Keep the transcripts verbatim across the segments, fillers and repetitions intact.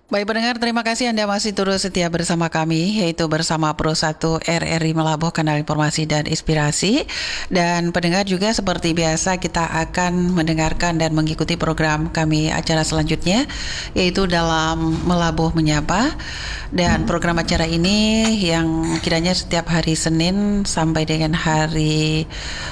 Baik pendengar, terima kasih Anda masih terus setia bersama kami, yaitu bersama Pro satu R R I Melabuh, kanal informasi dan inspirasi. Dan pendengar juga seperti biasa kita akan mendengarkan dan mengikuti program kami acara selanjutnya, yaitu dalam Melabuh Menyapa. Dan program acara ini yang kiranya setiap hari Senin sampai dengan hari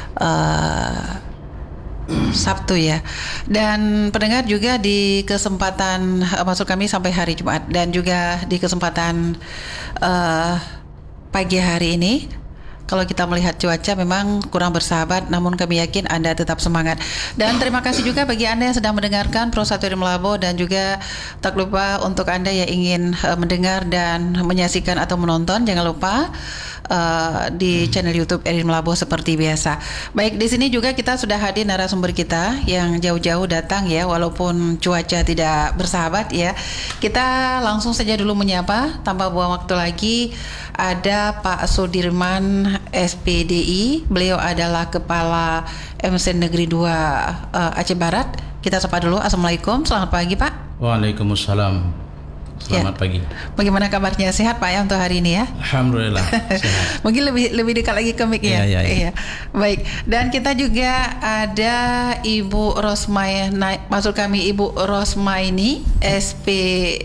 uh, Sabtu ya. Dan pendengar juga di kesempatan uh, maksud kami sampai hari Jumat, dan juga di kesempatan uh, pagi hari ini, kalau kita melihat cuaca memang kurang bersahabat, namun kami yakin Anda tetap semangat. Dan terima kasih juga bagi Anda yang sedang mendengarkan Pro satu R R I Melabuh, dan juga tak lupa untuk Anda yang ingin uh, mendengar dan menyaksikan atau menonton, jangan lupa uh, di channel YouTube R R I Melabuh seperti biasa. Baik, di sini juga kita sudah hadir narasumber kita yang jauh-jauh datang ya, walaupun cuaca tidak bersahabat ya. Kita langsung saja dulu menyapa tanpa buang waktu lagi. Ada Pak Sudirman S P D I, beliau adalah Kepala M S N Negeri dua uh, Aceh Barat. Kita sapa dulu. Assalamualaikum, selamat pagi Pak. Waalaikumsalam, selamat ya. pagi. Bagaimana kabarnya, sehat Pak ya untuk hari ini ya? Alhamdulillah sehat. Mungkin lebih lebih dekat lagi ke mic ya. Iya, iya, iya. Iya. Baik, dan kita juga ada Ibu Rosmaini, maksud kami Ibu Rosmaini S P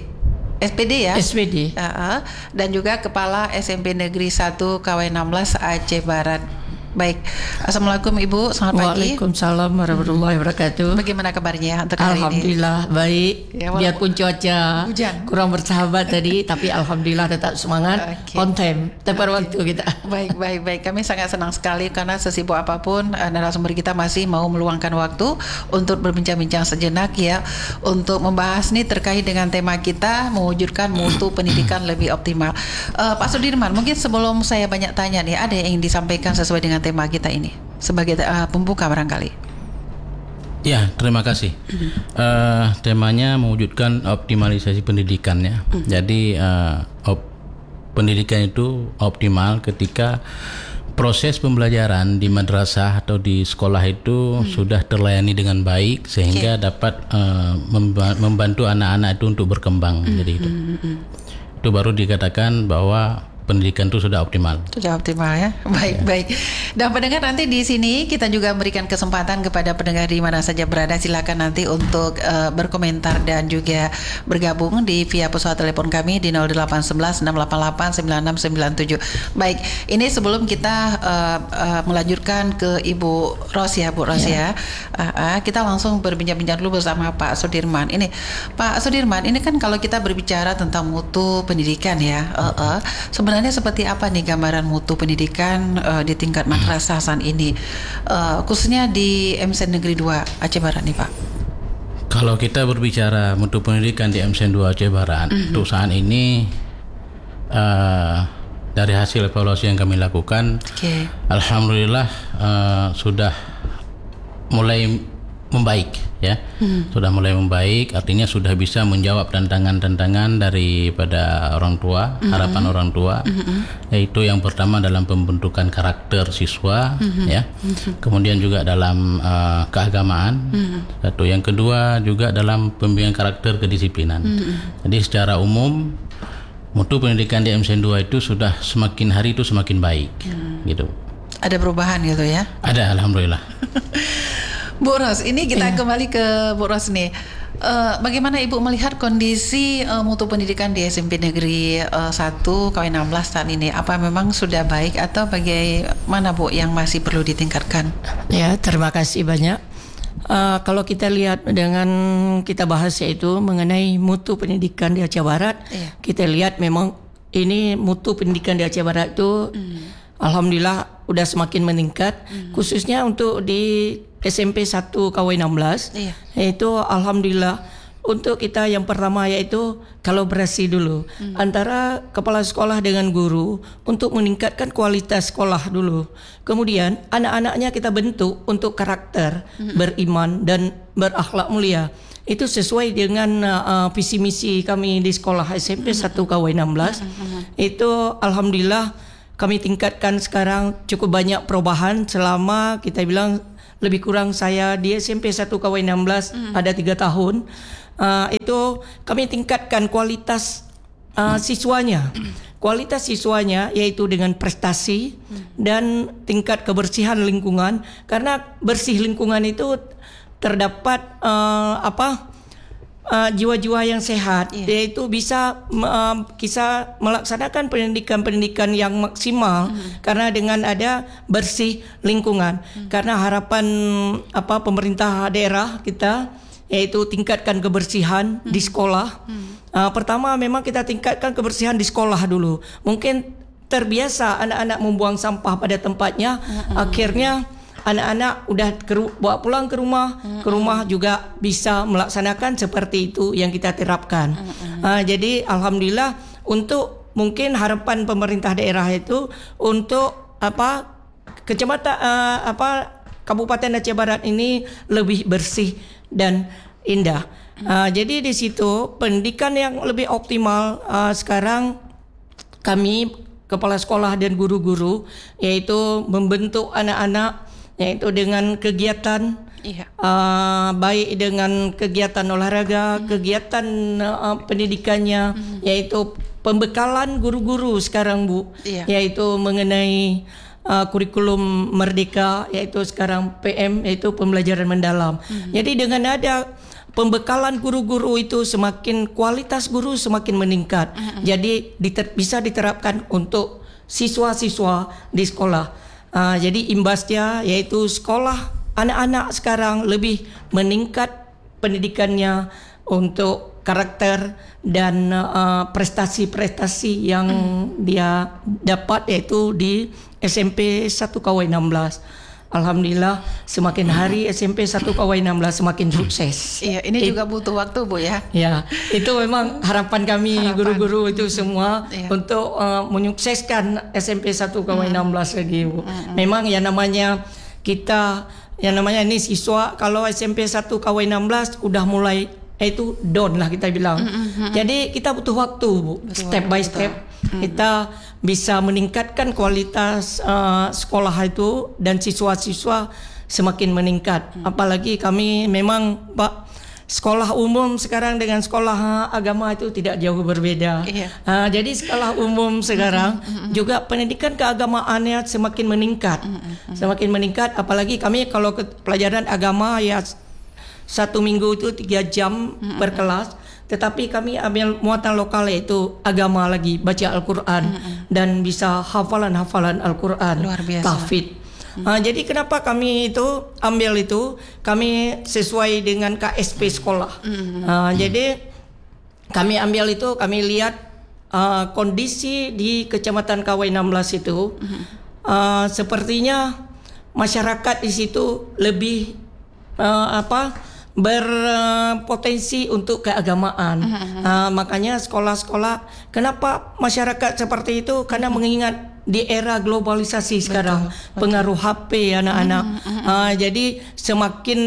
S P D ya? S P D. Uh, dan juga Kepala S M P Negeri satu K W enam belas Aceh Barat. Baik, Assalamualaikum Ibu, selamat pagi. Waalaikumsalam warahmatullahi wabarakatuh. Bagaimana kabarnya untuk hari Alhamdulillah ini? baik. Ya, biarpun cuaca hujan, kurang bersahabat tadi, tapi Alhamdulillah tetap semangat, okay. On time, tepat okay. waktu kita. Baik, baik, baik. Kami sangat senang sekali karena sesibuk apapun narasumber kita masih mau meluangkan waktu untuk berbincang-bincang sejenak ya, untuk membahas nih terkait dengan tema kita, mewujudkan mutu pendidikan lebih optimal. Uh, Pak Sudirman, mungkin sebelum saya banyak tanya nih, ada yang ingin disampaikan sesuai dengan tema kita ini sebagai uh, pembuka barangkali. Ya, terima kasih. Mm-hmm. Uh, temanya mewujudkan optimalisasi pendidikan ya. Mm-hmm. Jadi uh, op- pendidikan itu optimal ketika proses pembelajaran di madrasah atau di sekolah itu mm-hmm. sudah terlayani dengan baik sehingga okay. dapat uh, membantu anak-anak itu untuk berkembang. Mm-hmm. Jadi itu, mm-hmm. itu baru dikatakan bahwa pendidikan itu sudah optimal. Sudah optimal ya. Baik, ya. baik. Dan pendengar, nanti di sini kita juga memberikan kesempatan kepada pendengar di mana saja berada. Silakan nanti untuk uh, berkomentar dan juga bergabung di via pesawat telepon kami di nol delapan satu satu enam delapan delapan sembilan enam sembilan tujuh. Baik, ini sebelum kita uh, uh, melanjutkan ke Ibu Ros ya, Bu Ros ya. ya. Uh, uh, kita langsung berbincang-bincang dulu bersama Pak Sudirman. Ini Pak Sudirman, ini kan kalau kita berbicara tentang mutu pendidikan ya, uh, uh, sebenarnya Sebenarnya seperti apa nih gambaran mutu pendidikan uh, di tingkat madrasah saat ini, uh, khususnya di M S N Negeri dua Aceh Barat nih Pak? Kalau kita berbicara mutu pendidikan di M S N dua Aceh Barat, mm-hmm. untuk saat ini uh, dari hasil evaluasi yang kami lakukan, okay. Alhamdulillah uh, sudah mulai membaik ya, hmm. sudah mulai membaik, artinya sudah bisa menjawab tantangan-tantangan daripada orang tua, hmm. harapan orang tua, hmm. yaitu yang pertama dalam pembentukan karakter siswa, hmm. ya, hmm. kemudian juga dalam uh, keagamaan, hmm. satu, yang kedua juga dalam pembimbingan karakter kedisiplinan. Hmm. Jadi secara umum mutu pendidikan di M S N dua itu sudah semakin hari itu semakin baik, hmm. gitu. Ada perubahan gitu ya? Ada, alhamdulillah. Bu Ros, ini kita yeah. kembali ke Bu Ros nih. Uh, bagaimana Ibu melihat kondisi uh, mutu pendidikan di S M P Negeri uh, satu K W enam belas saat ini? Apa memang sudah baik atau bagaimana Bu yang masih perlu ditingkatkan? Ya, terima kasih banyak. Uh, kalau kita lihat dengan kita bahas yaitu mengenai mutu pendidikan di Aceh Barat, yeah. kita lihat memang ini mutu pendidikan di Aceh Barat itu mm. alhamdulillah udah semakin meningkat, mm. khususnya untuk di S M P satu K W enam belas, iya. Yaitu alhamdulillah untuk kita yang pertama yaitu kolaborasi dulu hmm. antara kepala sekolah dengan guru untuk meningkatkan kualitas sekolah dulu. Kemudian anak-anaknya kita bentuk untuk karakter, hmm. beriman dan berakhlak mulia. Itu sesuai dengan uh, visi misi kami di sekolah S M P satu K W enam belas. Hmm. Itu alhamdulillah kami tingkatkan sekarang cukup banyak perubahan selama kita bilang lebih kurang saya di S M P satu K W enam belas mm. ada tiga tahun. uh, itu kami tingkatkan kualitas uh, siswanya. Kualitas siswanya yaitu dengan prestasi dan tingkat kebersihan lingkungan, karena bersih lingkungan itu terdapat uh, apa uh, jiwa-jiwa yang sehat, yeah. yaitu bisa uh, bisa melaksanakan pendidikan-pendidikan yang maksimal mm. karena dengan ada bersih lingkungan. Mm. Karena harapan apa pemerintah daerah kita yaitu tingkatkan kebersihan mm. di sekolah. Mm. Uh, pertama memang kita tingkatkan kebersihan di sekolah dulu. Mungkin terbiasa anak-anak membuang sampah pada tempatnya, mm-hmm. akhirnya anak-anak udah ke, bawa pulang ke rumah, mm-hmm. ke rumah juga bisa melaksanakan seperti itu yang kita terapkan. Mm-hmm. Uh, jadi alhamdulillah untuk mungkin harapan pemerintah daerah itu untuk apa kecamatan uh, apa Kabupaten Aceh Barat ini lebih bersih dan indah. Uh, jadi di situ pendidikan yang lebih optimal uh, sekarang kami kepala sekolah dan guru-guru yaitu membentuk anak-anak yaitu dengan kegiatan iya. uh, baik dengan kegiatan olahraga, hmm. kegiatan uh, pendidikannya hmm. yaitu pembekalan guru-guru sekarang Bu, iya. yaitu mengenai uh, kurikulum merdeka yaitu sekarang P M yaitu pembelajaran mendalam. Hmm. Jadi dengan ada pembekalan guru-guru itu semakin kualitas guru semakin meningkat. Mm-hmm. Jadi diter- bisa diterapkan untuk siswa-siswa di sekolah. Uh, jadi imbasnya yaitu sekolah anak-anak sekarang lebih meningkat pendidikannya untuk karakter dan uh, prestasi-prestasi yang mm. dia dapat yaitu di S M P satu K W enam belas. Alhamdulillah semakin hari S M P satu K W enam belas semakin sukses. Iya, ini It, juga butuh waktu Bu ya. Ya, itu memang harapan kami harapan. guru-guru itu semua iya. untuk uh, menyukseskan S M P satu K W enam belas hmm. lagi Bu. Hmm. Memang yang namanya kita yang namanya ini siswa kalau S M P satu K W enam belas udah mulai itu down lah kita bilang. Hmm. Jadi kita butuh waktu Bu, betul, step by step. Hmm. Kita bisa meningkatkan kualitas uh, sekolah itu dan siswa-siswa semakin meningkat. Hmm. Apalagi kami memang Pak sekolah umum sekarang dengan sekolah agama itu tidak jauh berbeda. Iya. Uh, jadi sekolah umum sekarang hmm. juga pendidikan keagamaannya semakin meningkat, hmm. semakin meningkat. Apalagi kami kalau ke pelajaran agama ya satu minggu itu tiga jam hmm. per kelas. Tetapi kami ambil muatan lokal yaitu agama lagi, baca Al-Quran mm-hmm. dan bisa hafalan-hafalan Al-Quran, luar biasa. tahfidz. Mm-hmm. Uh, jadi kenapa kami itu ambil itu? Kami sesuai dengan K S P sekolah. Mm-hmm. Uh, jadi kami ambil itu, kami lihat uh, kondisi di Kecamatan K W enam belas itu, mm-hmm. uh, sepertinya masyarakat di situ lebih uh, apa? berpotensi uh, untuk keagamaan. Uh-huh. Uh, makanya sekolah-sekolah, kenapa masyarakat seperti itu? Karena uh-huh. mengingat di era globalisasi sekarang, betul, betul. pengaruh H P anak-anak. Uh-huh. Uh, jadi semakin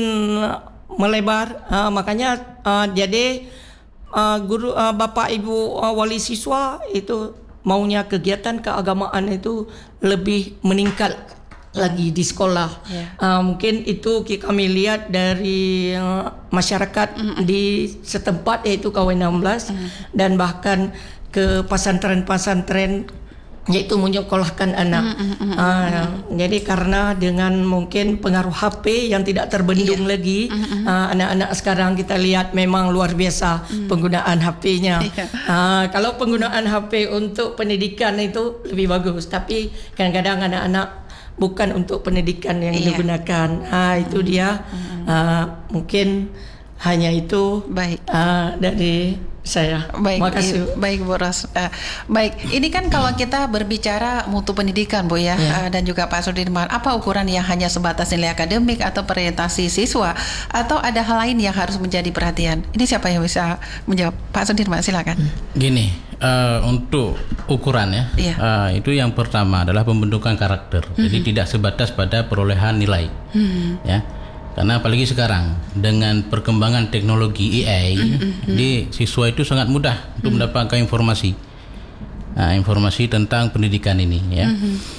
melebar. Uh, makanya uh, jadi uh, guru, uh, bapak ibu uh, wali siswa itu maunya kegiatan keagamaan itu lebih meningkat lagi di sekolah. Yeah. Uh, mungkin itu kami lihat dari uh, masyarakat mm-hmm. di setempat yaitu K W enam belas mm-hmm. dan bahkan ke pesantren-pesantren yaitu menyekolahkan anak. Mm-hmm. Uh, jadi karena dengan mungkin pengaruh H P yang tidak terbendung yeah. lagi, mm-hmm. uh, anak-anak sekarang kita lihat memang luar biasa mm-hmm. penggunaan H P-nya. Yeah. Uh, kalau penggunaan H P untuk pendidikan itu lebih bagus, tapi kadang-kadang anak-anak bukan untuk pendidikan yang iya. digunakan. Ah itu hmm. dia. Hmm. Uh, mungkin hanya itu. Baik. Uh, dari saya. Baik. Makasih. Baik Bu Ros. Uh, baik. Ini kan kalau kita berbicara mutu pendidikan Bu ya, ya. Uh, dan juga Pak Sudirman, apa ukuran yang hanya sebatas nilai akademik atau orientasi siswa, atau ada hal lain yang harus menjadi perhatian? Ini siapa yang bisa menjawab? Pak Sudirman, silakan. Gini. Uh, untuk ukuran ya, yeah. uh, itu yang pertama adalah pembentukan karakter. Mm-hmm. Jadi tidak sebatas pada perolehan nilai, mm-hmm. ya. Karena apalagi sekarang dengan perkembangan teknologi A I, mm-hmm. di siswa itu sangat mudah mm-hmm. untuk mendapatkan informasi, nah, informasi tentang pendidikan ini, ya. Mm-hmm.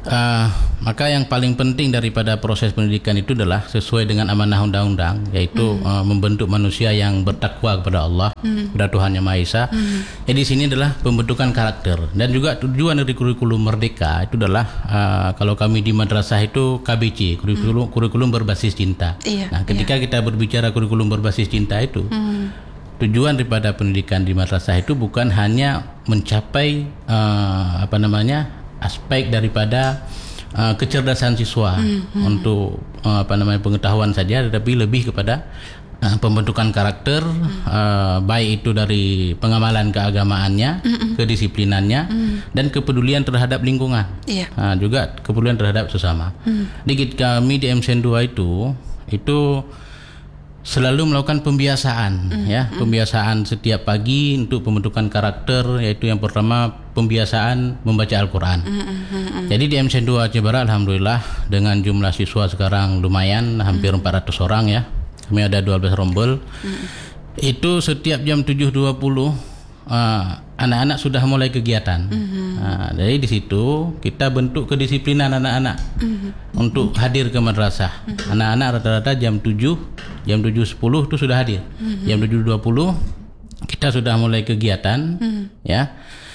Uh, maka yang paling penting daripada proses pendidikan itu adalah sesuai dengan amanah undang-undang, yaitu mm. uh, membentuk manusia yang bertakwa kepada Allah, mm. kepada Tuhan Yang Maha Esa. Mm. Jadi di sini adalah pembentukan karakter, dan juga tujuan dari kurikulum Merdeka itu adalah uh, kalau kami di madrasah itu K B C, kurikulum, mm. kurikulum berbasis cinta. Iya, nah, ketika iya. kita berbicara kurikulum berbasis cinta itu, mm. tujuan daripada pendidikan di madrasah itu bukan hanya mencapai uh, apa namanya aspek daripada uh, kecerdasan siswa mm-hmm. untuk uh, apa namanya pengetahuan saja, tetapi lebih kepada uh, pembentukan karakter, mm-hmm. uh, baik itu dari pengamalan keagamaannya, mm-hmm. kedisiplinannya, mm-hmm. dan kepedulian terhadap lingkungan, yeah. uh, juga kepedulian terhadap sesama. Mm-hmm. Di kami di M S N dua itu itu selalu melakukan pembiasaan, mm, ya, mm. pembiasaan setiap pagi untuk pembentukan karakter, yaitu yang pertama pembiasaan membaca Al-Quran. Mm, mm, mm. Jadi di M S N dua Aceh Barat, alhamdulillah dengan jumlah siswa sekarang lumayan, hampir mm. empat ratus orang ya. Kami ada dua belas rombel. Mm. Itu setiap jam tujuh dua puluh uh, anak-anak sudah mulai kegiatan. Mm-hmm. Nah, dari di situ kita bentuk kedisiplinan anak-anak mm-hmm. untuk hadir ke madrasah. Mm-hmm. Anak-anak rata-rata jam tujuh, jam tujuh sepuluh itu sudah hadir. Mm-hmm. Jam tujuh dua puluh kita sudah mulai kegiatan, mm-hmm. ya,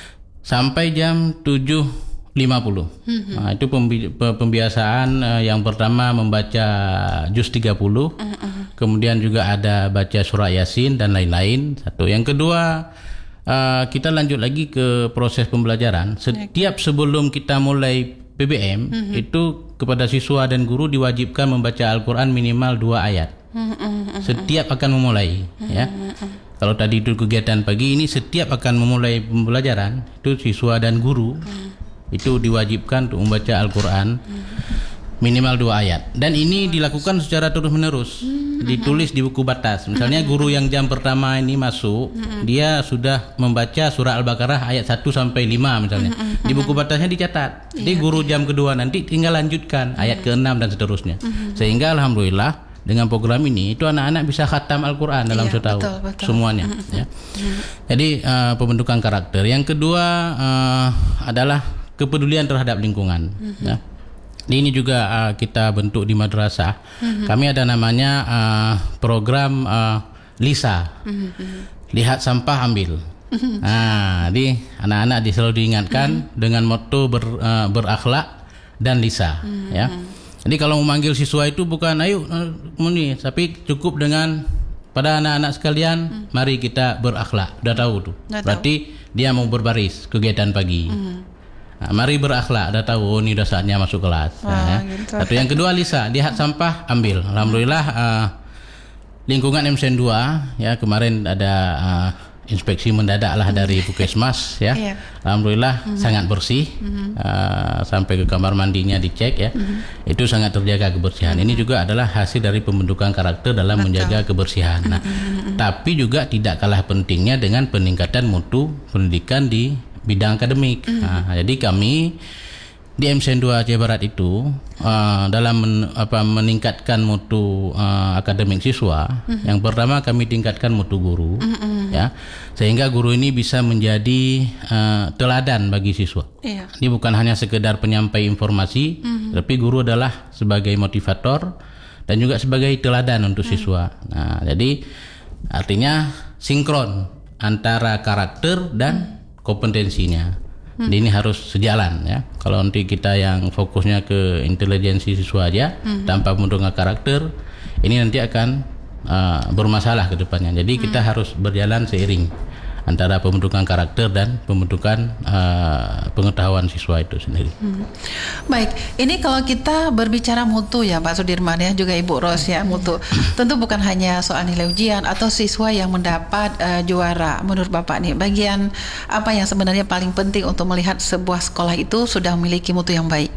sampai jam tujuh lima puluh. Mm-hmm. Nah, itu pembi- pembiasaan uh, yang pertama membaca juz tiga puluh, mm-hmm. kemudian juga ada baca surah Yasin dan lain-lain. Satu. Yang kedua, Uh, kita lanjut lagi ke proses pembelajaran. Setiap sebelum kita mulai P B M, mm-hmm. itu kepada siswa dan guru diwajibkan membaca Al-Quran minimal dua ayat. Mm-hmm. Setiap akan memulai, mm-hmm. ya. Kalau tadi itu kegiatan pagi, ini setiap akan memulai pembelajaran, itu siswa dan guru mm-hmm. itu diwajibkan untuk membaca Al-Quran mm-hmm. minimal dua ayat. Dan ini dilakukan secara terus-menerus. Mm-hmm. Ditulis di buku batas. Misalnya guru yang jam pertama ini masuk, mm-hmm. dia sudah membaca surah Al-Baqarah ayat satu sampai lima misalnya. Mm-hmm. Di buku batasnya dicatat. Jadi yeah, guru yeah. jam kedua nanti tinggal lanjutkan mm-hmm. ayat keenam dan seterusnya. Mm-hmm. Sehingga alhamdulillah dengan program ini itu anak-anak bisa khatam Al-Quran dalam yeah, setahun. Betul, betul. Semuanya, mm-hmm. ya. Mm-hmm. Jadi uh, pembentukan karakter. Yang kedua uh, adalah kepedulian terhadap lingkungan, mm-hmm. ya. Ini juga uh, kita bentuk di madrasah. Mm-hmm. Kami ada namanya uh, program uh, LISA, mm-hmm. lihat sampah ambil. Mm-hmm. Nah, jadi anak-anak selalu diingatkan mm-hmm. dengan moto ber, uh, berakhlak dan LISA. Mm-hmm. Ya. Jadi kalau memanggil siswa itu bukan ayo uh, muni, tapi cukup dengan pada anak-anak sekalian, mm-hmm. mari kita berakhlak. Udah tahu tuh. Udah Berarti tahu. Dia mau berbaris kegiatan pagi. Mm-hmm. Nah, mari berakhlak, dah tahu oh, ini udah saatnya masuk kelas. Wah, nah, gitu. Satu yang kedua LISA, lihat sampah ambil. Alhamdulillah uh, lingkungan M S N dua ya kemarin ada uh, inspeksi mendadak lah dari Puskesmas ya. Yeah. Alhamdulillah mm-hmm. sangat bersih, mm-hmm. uh, sampai ke kamar mandinya dicek ya. Mm-hmm. Itu sangat terjaga kebersihan. Mm-hmm. Ini juga adalah hasil dari pembentukan karakter dalam Betul. menjaga kebersihan. Nah, mm-hmm. tapi juga tidak kalah pentingnya dengan peningkatan mutu pendidikan di bidang akademik. Mm. Nah, jadi kami di M S N dua Aceh Barat itu uh, dalam men, apa, meningkatkan mutu uh, akademik siswa. Mm-hmm. Yang pertama kami tingkatkan mutu guru, mm-hmm. ya, sehingga guru ini bisa menjadi uh, teladan bagi siswa. Yeah. Ini bukan hanya sekedar penyampai informasi, mm-hmm. tapi guru adalah sebagai motivator dan juga sebagai teladan untuk mm. siswa. Nah, jadi artinya sinkron antara karakter dan mm. kompetensinya. Hmm. Ini harus sejalan ya. Kalau nanti kita yang fokusnya ke intelijensi siswa aja hmm. tanpa membentuk karakter, ini nanti akan uh, bermasalah ke depannya. Jadi hmm. kita harus berjalan seiring antara pembentukan karakter dan pembentukan uh, pengetahuan siswa itu sendiri. Hmm. Baik, ini kalau kita berbicara mutu ya Pak Sudirman ya, juga Ibu Ros ya, mutu. Tentu bukan hanya soal nilai ujian atau siswa yang mendapat uh, juara. Menurut Bapak nih, bagian apa yang sebenarnya paling penting untuk melihat sebuah sekolah itu sudah memiliki mutu yang baik?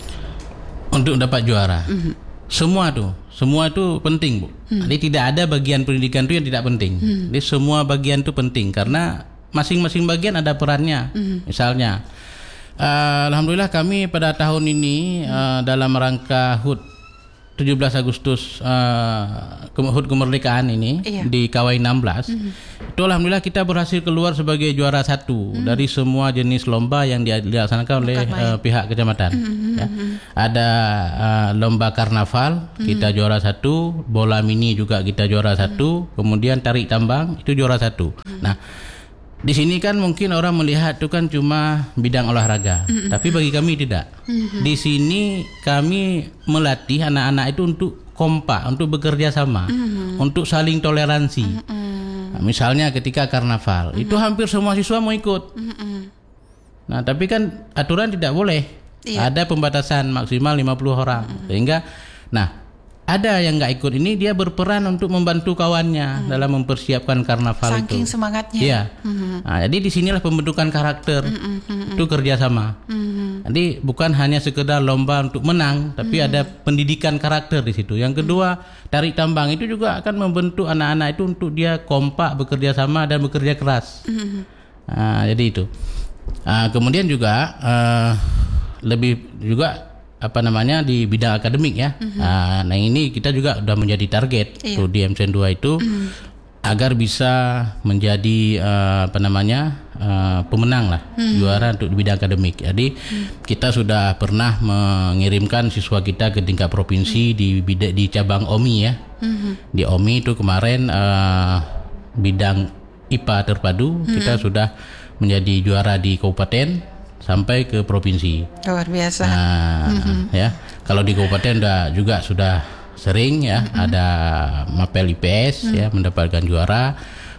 Untuk dapat juara, mm-hmm. semua tuh. Semua itu penting, Bu. Hmm. Jadi tidak ada bagian pendidikan itu yang tidak penting. Hmm. Jadi semua bagian itu penting karena masing-masing bagian ada perannya. Hmm. Misalnya, uh, alhamdulillah kami pada tahun ini uh, dalam rangka H U T tujuh belas Agustus uh, H U T kemerdekaan ini iya. di K W enam belas mm-hmm. itu alhamdulillah kita berhasil keluar sebagai juara satu mm-hmm. dari semua jenis lomba yang dilaksanakan oleh uh, pihak kecamatan mm-hmm. ya. Ada uh, lomba karnaval mm-hmm. kita juara satu, bola mini juga kita juara mm-hmm. satu, kemudian tarik tambang itu juara satu. Mm-hmm. Nah di sini kan mungkin orang melihat itu kan cuma bidang olahraga, mm-hmm. tapi bagi kami tidak. Mm-hmm. Di sini kami melatih anak-anak itu untuk kompak, untuk bekerja sama, mm-hmm. untuk saling toleransi. Mm-hmm. Nah, misalnya ketika karnaval, mm-hmm. itu hampir semua siswa mau ikut. Mm-hmm. Nah, tapi kan aturan tidak boleh. Iya. Ada pembatasan maksimal lima puluh orang. Mm-hmm. Sehingga, nah ada yang nggak ikut ini dia berperan untuk membantu kawannya hmm. dalam mempersiapkan karnaval. Saking itu. semangatnya. Iya. Hmm. Nah, jadi disinilah pembentukan karakter hmm, hmm, hmm. itu kerjasama. Hmm. Jadi bukan hanya sekedar lomba untuk menang, tapi hmm. ada pendidikan karakter di situ. Yang kedua hmm. tarik tambang itu juga akan membentuk anak-anak itu untuk dia kompak, bekerja sama dan bekerja keras. Hmm. Nah, jadi itu. Nah, kemudian juga uh, lebih juga apa namanya di bidang akademik ya. Mm-hmm. Nah, nah ini kita juga sudah menjadi target iya. tuh di M C N dua itu mm-hmm. agar bisa menjadi uh, apa namanya uh, pemenang lah mm-hmm. juara untuk di bidang akademik. Jadi mm-hmm. kita sudah pernah mengirimkan siswa kita ke tingkat provinsi mm-hmm. di bidang di cabang O M I ya. Mm-hmm. Di O M I itu kemarin uh, bidang I P A terpadu mm-hmm. kita sudah menjadi juara di kabupaten sampai ke provinsi. Luar biasa. Nah, mm-hmm. ya, kalau di kabupaten udah juga sudah sering ya mm-hmm. ada Mapel I P S mm-hmm. ya mendapatkan juara.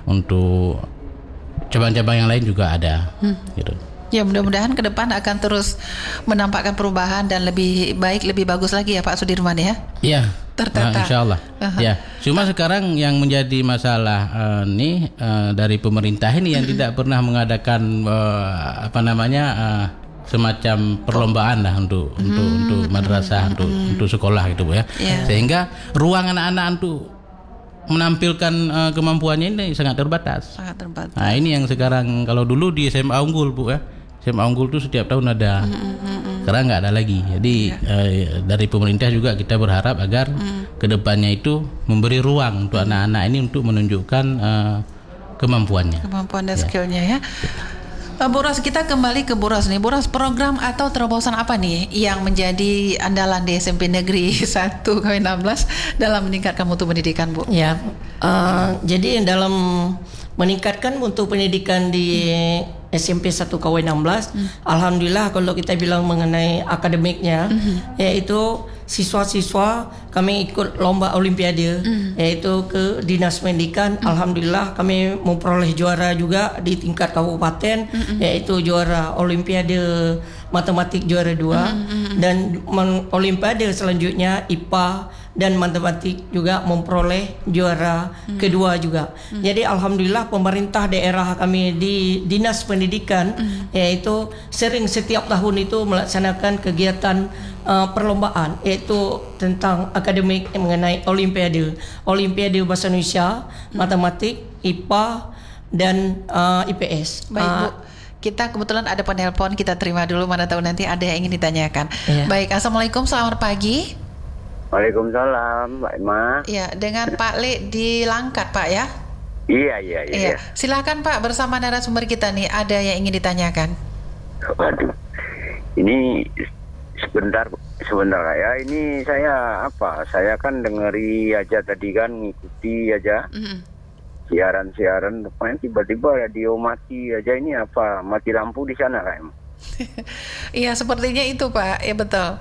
Untuk cabang-cabang yang lain juga ada. Mm. Gitu. Ya mudah-mudahan ke depan akan terus menampakkan perubahan dan lebih baik, lebih bagus lagi ya Pak Sudirman ya. Iya. Tertata. Nah, insya Allah. Uh-huh. Ya. Cuma uh. sekarang yang menjadi masalah uh, nih uh, dari pemerintah ini yang uh-huh. tidak pernah mengadakan uh, apa namanya uh, semacam perlombaan lah untuk uh-huh. untuk untuk madrasah uh-huh. untuk untuk sekolah gitu Bu ya. Yeah. Sehingga ruang anak-anak untuk menampilkan uh, kemampuannya ini sangat terbatas. Sangat terbatas. Nah ini yang sekarang kalau dulu di S M A Unggul Bu ya. S M A Unggul itu setiap tahun ada, mm-hmm. sekarang nggak ada lagi. Jadi yeah. eh, dari pemerintah juga kita berharap agar mm. kedepannya itu memberi ruang untuk mm. anak-anak ini untuk menunjukkan eh, kemampuannya. Kemampuan dan ya. skillnya ya. Uh, Bu Ros, kita kembali ke Bu Ros nih. Bu Ros, program atau terobosan apa nih yang menjadi andalan di S M P Negeri satu K W enam belas dalam meningkatkan mutu pendidikan Bu? Ya, uh, jadi dalam meningkatkan mutu pendidikan di hmm. S M P satu K W enam belas, hmm. alhamdulillah kalau kita bilang mengenai akademiknya, hmm. yaitu siswa-siswa kami ikut lomba olimpiade, hmm. yaitu ke Dinas Pendidikan. Hmm. Alhamdulillah kami memperoleh juara juga di tingkat kabupaten, hmm. yaitu juara olimpiade matematik juara dua, hmm. dan olimpiade selanjutnya I P A dan matematik juga memperoleh juara hmm. kedua juga. Hmm. Jadi alhamdulillah pemerintah daerah kami di Dinas Pendidikan hmm. yaitu sering setiap tahun itu melaksanakan kegiatan uh, perlombaan yaitu tentang akademik mengenai olimpiade, olimpiade bahasa Indonesia, hmm. matematik, I P A dan uh, I P S. Baik, Bu. Kita kebetulan ada penelpon, kita terima dulu, mana tahu nanti ada yang ingin ditanyakan. Iya. Baik, Assalamualaikum, selamat pagi. Waalaikumsalam, Mbak Emma. Iya, dengan Pak Le di Langkat, Pak ya? Iya, iya, iya. Iya. Silakan Pak, bersama narasumber kita nih, ada yang ingin ditanyakan. Waduh, ini sebentar, sebentar ya. Ini saya apa? Saya kan dengeri aja tadi kan, ngikuti aja. Mm-hmm. Siaran-siaran, depan tiba-tiba radio mati aja. Ini apa? Mati lampu di sana kan? Iya, sepertinya itu Pak. Ya betul.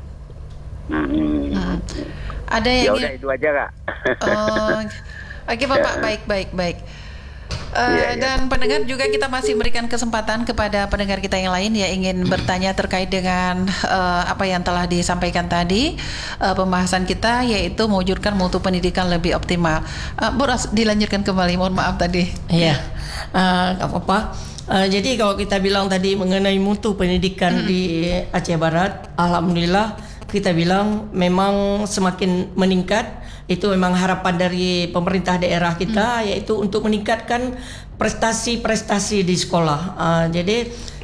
Hmm. Hmm. Ada yang ya udah itu aja Kak. Oh, oke Bapak, baik baik baik. Uh, ya, ya. Dan pendengar juga kita masih berikan kesempatan kepada pendengar kita yang lain yang ingin bertanya terkait dengan uh, apa yang telah disampaikan tadi, uh, pembahasan kita yaitu mewujudkan mutu pendidikan lebih optimal. Uh, Bu Ros, dilanjutkan kembali, mohon maaf tadi. Iya, uh, gak apa-apa. Uh, jadi kalau kita bilang tadi mengenai mutu pendidikan hmm. di Aceh Barat, alhamdulillah kita bilang memang semakin meningkat. Itu memang harapan dari pemerintah daerah kita, hmm. yaitu untuk meningkatkan prestasi-prestasi di sekolah. Uh, jadi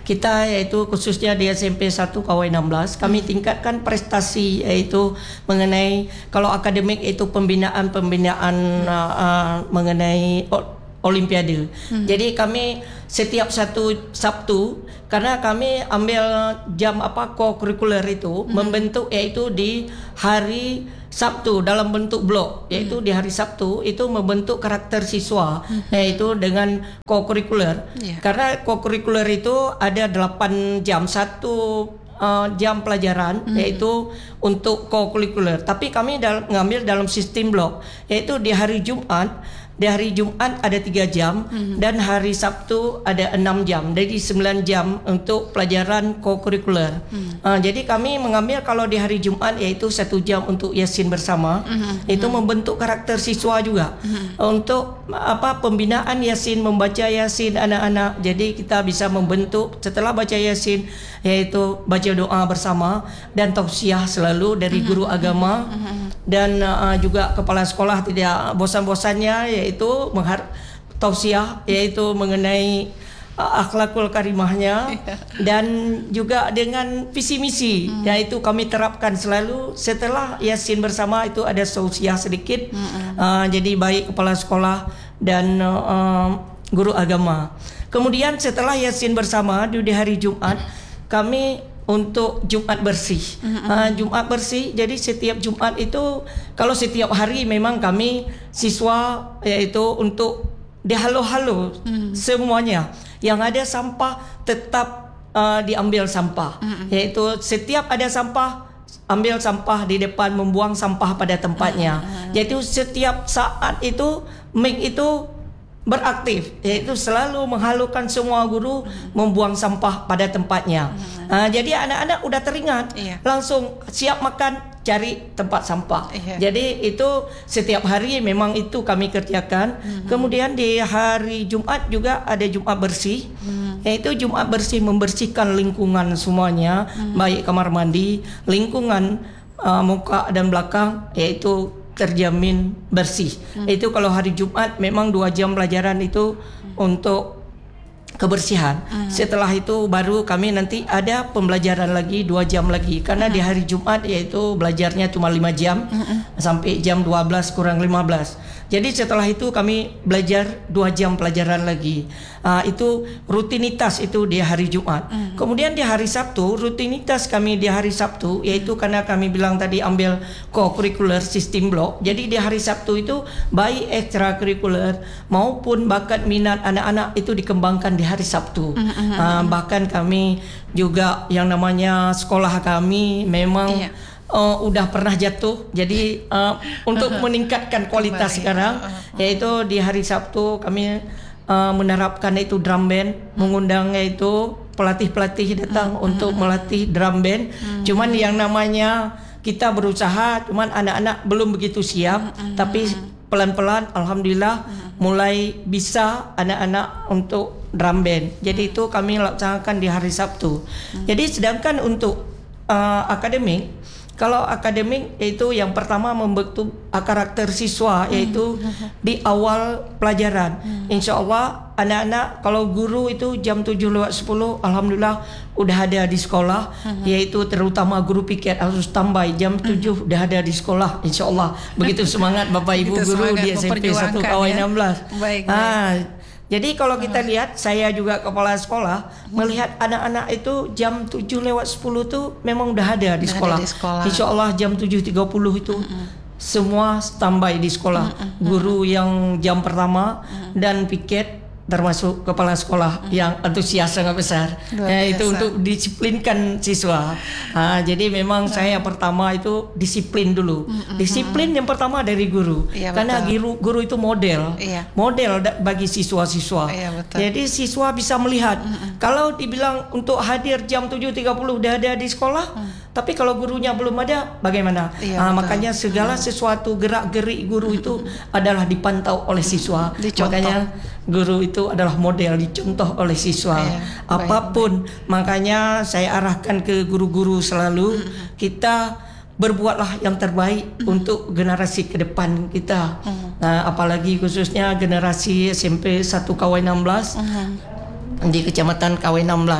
kita yaitu khususnya di S M P satu K W enam belas kami tingkatkan prestasi yaitu mengenai kalau akademik itu pembinaan-pembinaan uh, uh, mengenai Olimpiade. Hmm. Jadi kami setiap satu Sabtu karena kami ambil jam apa co-curricular itu hmm. membentuk yaitu di hari Sabtu dalam bentuk blok yaitu hmm. di hari Sabtu itu membentuk karakter siswa hmm. yaitu dengan co-curricular. Yeah. Karena co-curricular itu ada delapan jam satu uh, jam pelajaran hmm. yaitu untuk co-curricular. Tapi kami dal- ngambil dalam sistem blok yaitu di hari Jumat. Di hari Jumat ada tiga jam mm-hmm. dan hari Sabtu ada enam jam. Jadi sembilan jam untuk pelajaran co-curricular. Mm-hmm. Uh, jadi kami mengambil kalau di hari Jumat yaitu satu jam untuk Yasin bersama. Mm-hmm. Itu membentuk karakter siswa juga. Mm-hmm. Untuk apa pembinaan Yasin, membaca Yasin anak-anak. Jadi kita bisa membentuk setelah baca Yasin yaitu baca doa bersama dan tausiah selalu dari mm-hmm. guru agama mm-hmm. dan uh, juga kepala sekolah tidak bosan-bosannya yaitu menghar tausiah yaitu mengenai uh, akhlakul karimahnya dan juga dengan visi misi hmm. yaitu kami terapkan selalu setelah Yasin bersama itu ada tausiah sedikit hmm. uh, jadi baik kepala sekolah dan uh, guru agama. Kemudian setelah Yasin bersama di hari Jumat kami untuk Jumat bersih. Mm-hmm. Uh, Jumat bersih. Jadi setiap Jumat itu kalau setiap hari memang kami siswa yaitu untuk dihalo-halo mm-hmm. semuanya. Yang ada sampah tetap uh, diambil sampah. Mm-hmm. Yaitu setiap ada sampah ambil sampah di depan, membuang sampah pada tempatnya. Mm-hmm. Yaitu setiap saat itu M I C itu beraktif yaitu selalu menghalukan semua guru hmm. membuang sampah pada tempatnya. Hmm. Uh, jadi anak-anak udah teringat iya. langsung siap makan cari tempat sampah. Iya. Jadi itu setiap hari memang itu kami kerjakan. Hmm. Kemudian di hari Jumat juga ada Jumat bersih. Hmm. Yaitu Jumat bersih membersihkan lingkungan semuanya, hmm. baik kamar mandi, lingkungan uh, muka dan belakang yaitu terjamin bersih. Hmm. Itu kalau hari Jumat memang dua jam pelajaran itu hmm. untuk kebersihan. Hmm. Setelah itu baru kami nanti ada pembelajaran lagi dua jam lagi karena hmm. di hari Jumat yaitu belajarnya cuma lima jam hmm. sampai jam dua belas kurang lima belas. Jadi setelah itu kami belajar dua jam pelajaran lagi. Uh, itu rutinitas itu di hari Jumat. Mm. Kemudian di hari Sabtu, rutinitas kami di hari Sabtu yaitu karena kami bilang tadi ambil co-curricular sistem blok. Jadi di hari Sabtu itu baik ekstrakurikuler maupun bakat minat anak-anak itu dikembangkan di hari Sabtu. Mm-hmm. Uh, bahkan kami juga yang namanya sekolah kami memang yeah. Uh, udah pernah jatuh, jadi uh, untuk meningkatkan kualitas Kembali. sekarang, yaitu di hari Sabtu kami uh, menerapkan itu drum band, hmm. mengundang yaitu pelatih-pelatih datang hmm. untuk melatih drum band. Hmm. Cuman yang namanya kita berusaha, cuman anak-anak belum begitu siap, hmm. tapi pelan-pelan, alhamdulillah hmm. mulai bisa anak-anak untuk drum band. Jadi itu kami laksanakan di hari Sabtu. Hmm. Jadi sedangkan untuk uh, akademik. Kalau akademik itu yang pertama membentuk karakter siswa yaitu hmm. di awal pelajaran. Hmm. Insya Allah anak-anak kalau guru itu jam tujuh lewat sepuluh alhamdulillah udah ada di sekolah. Hmm. Yaitu terutama guru piket harus standby jam tujuh udah ada di sekolah. Insya Allah begitu semangat Bapak Ibu guru di S M P satu K W enam belas. Ya? Baik, baik. Ah, jadi kalau kita lihat, saya juga kepala sekolah melihat anak-anak itu jam tujuh lewat sepuluh tuh memang udah ada di sekolah. Ada di sekolah. Insya Allah jam tujuh tiga puluh itu mm-hmm. semua standby di sekolah. Mm-hmm. Guru yang jam pertama mm-hmm. dan piket termasuk kepala sekolah hmm. yang antusias sangat besar. Ya, itu untuk disiplinkan siswa. Nah, jadi memang nah. saya pertama itu disiplin dulu. Hmm. Disiplin yang pertama dari guru. Ya, karena guru guru itu model. Ya. Model bagi siswa-siswa. Ya, jadi siswa bisa melihat. Hmm. Kalau dibilang untuk hadir jam tujuh tiga puluh udah ada di sekolah, hmm. tapi kalau gurunya belum ada, bagaimana? Ya, nah, makanya segala hmm. sesuatu gerak-gerik guru itu hmm. adalah dipantau oleh siswa. Dicontoh. Makanya guru itu adalah model dicontoh oleh siswa. Ya, apapun, baik. Makanya saya arahkan ke guru-guru selalu hmm. kita berbuatlah yang terbaik hmm. untuk generasi ke depan kita. Hmm. Nah, apalagi khususnya generasi S M P satu K W enam belas. Hmm. di Kecamatan K W enam belas.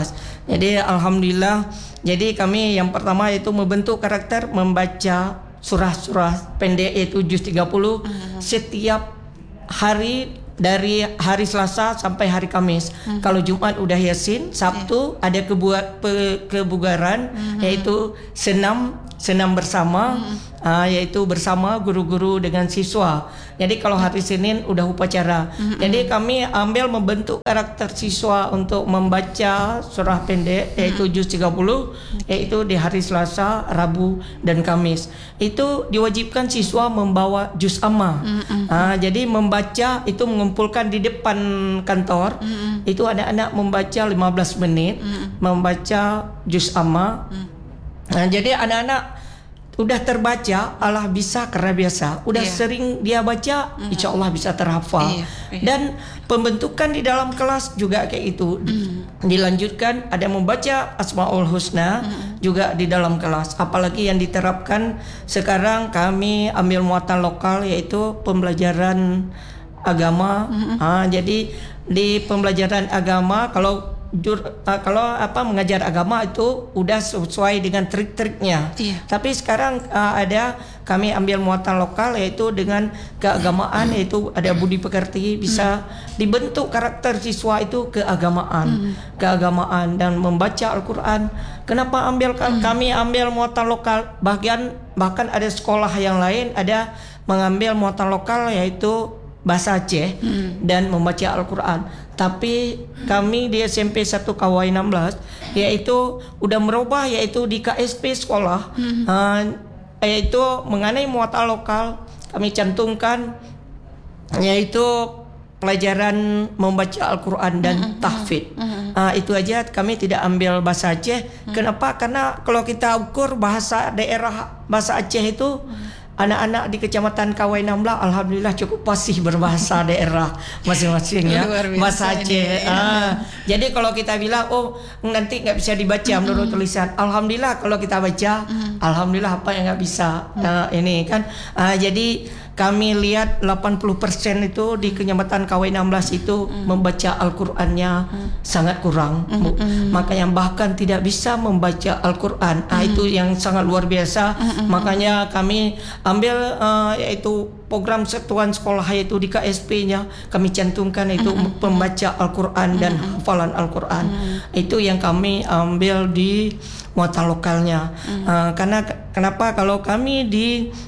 Jadi alhamdulillah, jadi kami yang pertama yaitu membentuk karakter membaca surah-surah pendek yaitu juz tiga puluh uh-huh. setiap hari dari hari Selasa sampai hari Kamis. Uh-huh. Kalau Jumat udah Yasin, Sabtu yeah. ada kebuat pe, kebugaran uh-huh. yaitu senam senam bersama uh-huh. uh, yaitu bersama guru-guru dengan siswa. Jadi kalau hari Senin udah upacara. Uh-huh. Jadi kami ambil membentuk karakter siswa untuk membaca surah pendek yaitu juz tiga puluh yaitu di hari Selasa, Rabu dan Kamis. Itu diwajibkan siswa membawa juz amma. Uh-huh. uh, jadi membaca itu mengumpulkan di depan kantor. Uh-huh. Itu anak-anak membaca lima belas menit uh-huh. membaca juz amma. Uh-huh. Nah, jadi anak-anak udah terbaca, Allah bisa karena biasa. Udah yeah. sering dia baca, mm-hmm. insya Allah bisa terhafal. Yeah, yeah. Dan pembentukan di dalam kelas juga kayak itu. Mm-hmm. Dilanjutkan ada membaca Asmaul Husna mm-hmm. juga di dalam kelas. Apalagi yang diterapkan sekarang kami ambil muatan lokal yaitu pembelajaran agama. Mm-hmm. Ah, jadi di pembelajaran agama kalau Jur, uh, kalau apa mengajar agama itu udah sesuai dengan trik-triknya. Iya. Tapi sekarang uh, ada kami ambil muatan lokal yaitu dengan keagamaan yaitu ada budi pekerti bisa hmm. dibentuk karakter siswa itu keagamaan, hmm. keagamaan dan membaca Al-Qur'an. Kenapa ambil hmm. kami ambil muatan lokal? Bagian bahkan ada sekolah yang lain ada mengambil muatan lokal yaitu bahasa Aceh hmm. dan membaca Al-Qur'an. Tapi kami di S M P satu K W enam belas yaitu udah merubah yaitu di K S P sekolah hmm. uh, yaitu mengenai muatan lokal kami cantumkan yaitu pelajaran membaca Al-Qur'an dan hmm. tahfidz. Hmm. Uh, itu aja kami tidak ambil bahasa Aceh. Hmm. Kenapa? Karena kalau kita ukur bahasa daerah bahasa Aceh itu hmm. anak-anak di Kecamatan K W enam belas alhamdulillah cukup fasih berbahasa daerah masing-masing ya. Bahasa Aceh. Ah, jadi kalau kita bilang oh nanti nggak bisa dibaca mm-hmm. menurut tulisan, alhamdulillah kalau kita baca mm-hmm. alhamdulillah apa yang nggak bisa mm-hmm. uh, ini kan. Uh, jadi kami lihat delapan puluh persen itu di Kecamatan K W enam belas itu mm. membaca Al-Qur'annya mm. sangat kurang. Mm-hmm. Makanya bahkan tidak bisa membaca Al-Qur'an. Mm. Ah, itu yang sangat luar biasa. Mm-hmm. Makanya kami ambil uh, yaitu program satuan sekolah yaitu di K S P-nya kami cantumkan itu mm-hmm. pembaca Al-Qur'an dan mm-hmm. hafalan Al-Qur'an. Mm-hmm. Itu yang kami ambil di muatan lokalnya. Mm-hmm. Uh, karena kenapa kalau kami di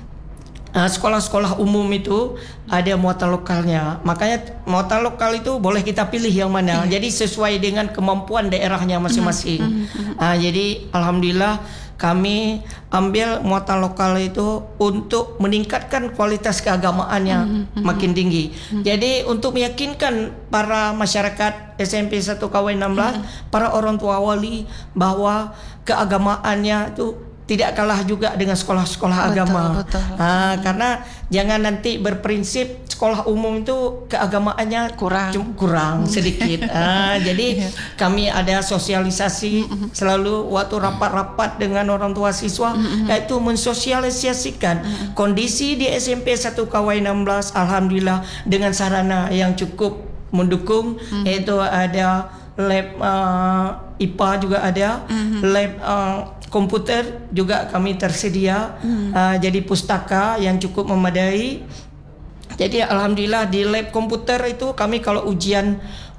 Nah, sekolah-sekolah umum itu ada muatan lokalnya. Makanya muatan lokal itu boleh kita pilih yang mana. Yeah. Jadi sesuai dengan kemampuan daerahnya masing-masing. Mm-hmm. Nah, jadi alhamdulillah kami ambil muatan lokal itu untuk meningkatkan kualitas keagamaannya mm-hmm. makin tinggi. Mm-hmm. Jadi untuk meyakinkan para masyarakat S M P satu K W enam belas, mm-hmm. para orang tua wali bahwa keagamaannya itu tidak kalah juga dengan sekolah-sekolah betul, agama. Betul. Nah, karena jangan nanti berprinsip sekolah umum itu keagamaannya kurang kurang sedikit. Nah, jadi kami ada sosialisasi selalu waktu rapat-rapat dengan orang tua siswa yaitu mensosialisasikan kondisi di S M P satu K W enam belas alhamdulillah dengan sarana yang cukup mendukung yaitu ada lab uh, I P A juga ada, lab uh, komputer juga kami tersedia, hmm. uh, jadi pustaka yang cukup memadai. Jadi alhamdulillah di lab komputer itu kami kalau ujian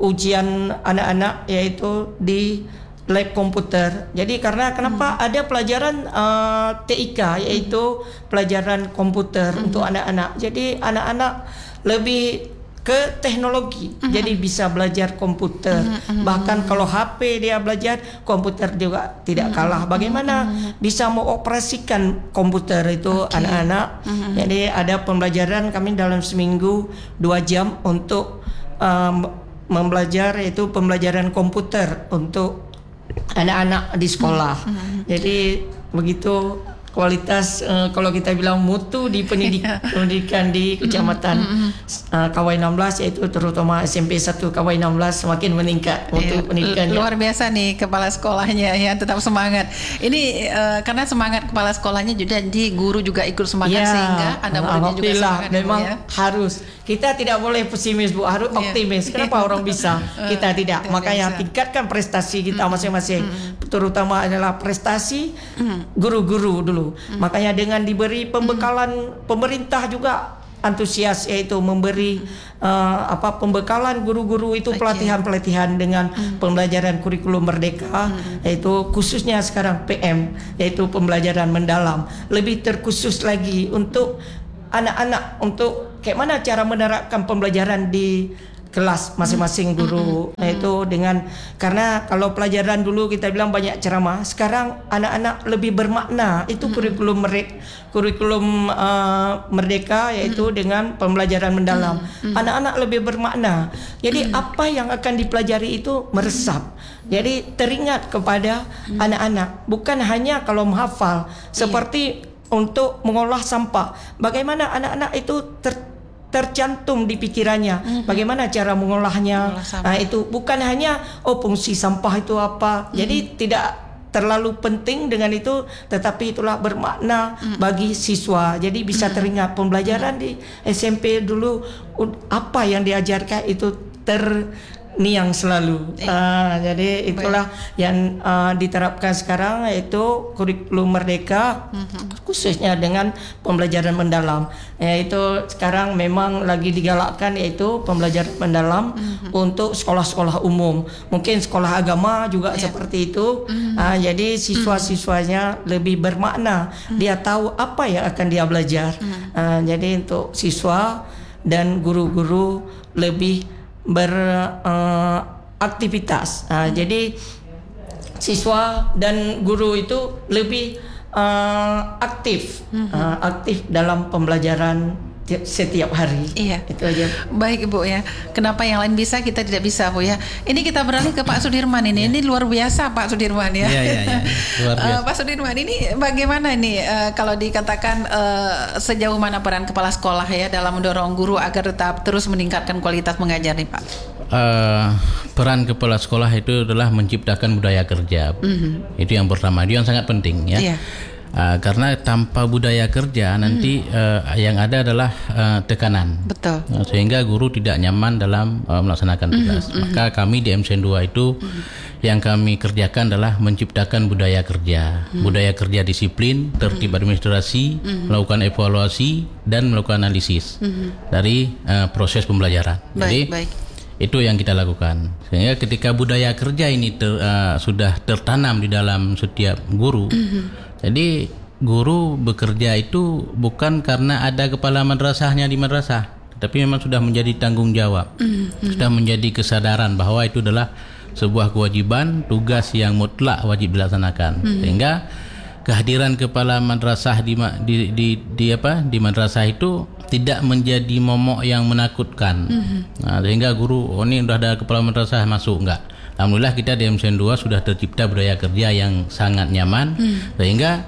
ujian anak-anak yaitu di lab komputer. Jadi karena kenapa hmm. ada pelajaran uh, T I K yaitu pelajaran komputer hmm. untuk anak-anak. Jadi anak-anak lebih ke teknologi, uh-huh. jadi bisa belajar komputer. Uh-huh. Bahkan kalau H P dia belajar, komputer juga tidak kalah. Bagaimana uh-huh. bisa mengoperasikan komputer itu okay. anak-anak. Uh-huh. Jadi ada pembelajaran kami dalam seminggu dua jam untuk um, membelajar yaitu pembelajaran komputer untuk anak-anak di sekolah. Uh-huh. Jadi begitu kualitas uh, kalau kita bilang mutu di pendidik, pendidikan di kecamatan uh, K W enam belas, yaitu terutama S M P satu K W enam belas semakin meningkat mutu ya, pendidikannya. Luar biasa nih kepala sekolahnya ya, tetap semangat. Ini uh, karena semangat kepala sekolahnya juga di guru juga ikut semangat ya, sehingga Anda muridnya juga semangat. Memang ya. harus. Kita tidak boleh pesimis, Bu, harus ya. optimis. Kenapa orang bisa? Kita tidak. Makanya bisa. Tingkatkan prestasi kita masing-masing. Mm. Terutama adalah prestasi guru-guru dulu. Mm. Makanya dengan diberi pembekalan mm. pemerintah juga antusias, yaitu memberi uh, apa pembekalan guru-guru itu okay. pelatihan-pelatihan dengan mm. pembelajaran kurikulum merdeka, mm. yaitu khususnya sekarang P M, yaitu pembelajaran mendalam, lebih terkhusus lagi untuk anak-anak, untuk kayak mana cara menerapkan pembelajaran di kelas masing-masing guru, mm-hmm. yaitu dengan, karena kalau pelajaran dulu kita bilang banyak ceramah, sekarang anak-anak lebih bermakna, itu mm-hmm. kurikulum merdeka, kurikulum uh, merdeka, yaitu mm-hmm. dengan pembelajaran mendalam. Mm-hmm. Anak-anak lebih bermakna, jadi mm-hmm. apa yang akan dipelajari itu meresap, jadi teringat kepada mm-hmm. anak-anak, bukan hanya kalau menghafal, seperti yeah. untuk mengolah sampah, bagaimana anak-anak itu ter tercantum di pikirannya, mm-hmm. bagaimana cara mengolahnya. Nah, itu bukan hanya oh fungsi sampah itu apa. Mm-hmm. Jadi tidak terlalu penting dengan itu, tetapi itulah bermakna mm-hmm. bagi siswa. Jadi bisa mm-hmm. teringat pembelajaran mm-hmm. di S M P dulu, apa yang diajarkan itu ter niang selalu. Eh. Uh, jadi itulah Baik. yang uh, diterapkan sekarang, yaitu kurikulum merdeka, mm-hmm. khususnya dengan pembelajaran mendalam. Yaitu sekarang memang lagi digalakkan, yaitu pembelajaran mendalam mm-hmm. untuk sekolah-sekolah umum. Mungkin sekolah agama juga yeah. seperti itu. Mm-hmm. Uh, jadi siswa-siswanya mm-hmm. lebih bermakna. Mm-hmm. Dia tahu apa yang akan dia belajar. Mm-hmm. Uh, jadi untuk siswa dan guru-guru lebih beraktivitas. Uh, uh, hmm. Jadi siswa dan guru itu lebih uh, aktif, hmm. uh, aktif dalam pembelajaran setiap hari. Iya. Itu aja. Baik Ibu ya. Kenapa yang lain bisa kita tidak bisa Bu ya? Ini kita beralih ke Pak Sudirman ini. Ya. Ini luar biasa Pak Sudirman ya. Iya iya ya. Luar biasa. uh, Pak Sudirman ini bagaimana ini uh, kalau dikatakan uh, sejauh mana peran kepala sekolah ya dalam mendorong guru agar tetap terus meningkatkan kualitas mengajar nih Pak? Uh, peran kepala sekolah itu adalah menciptakan budaya kerja. Mm-hmm. Itu yang pertama, itu yang sangat penting ya. Yeah. Uh, karena tanpa budaya kerja nanti hmm. uh, yang ada adalah uh, tekanan. Betul. Uh, sehingga guru tidak nyaman dalam uh, melaksanakan tugas. Hmm. Maka kami di M C N dua itu hmm. yang kami kerjakan adalah menciptakan budaya kerja, hmm. budaya kerja disiplin, tertib hmm. administrasi, hmm. melakukan evaluasi dan melakukan analisis hmm. dari uh, proses pembelajaran. Baik, Jadi baik. itu yang kita lakukan. Sehingga ketika budaya kerja ini ter, uh, sudah tertanam di dalam setiap guru. Hmm. Jadi guru bekerja itu bukan karena ada kepala madrasahnya di madrasah, tapi memang sudah menjadi tanggung jawab, mm-hmm. sudah menjadi kesadaran bahwa itu adalah sebuah kewajiban, tugas yang mutlak wajib dilaksanakan. Mm-hmm. Sehingga kehadiran kepala madrasah di, di, di, di apa di madrasah itu tidak menjadi momok yang menakutkan. Mm-hmm. Nah, sehingga guru, oh ini sudah ada kepala madrasah masuk, enggak. Alhamdulillah kita di M C N dua sudah tercipta budaya kerja yang sangat nyaman, hmm. sehingga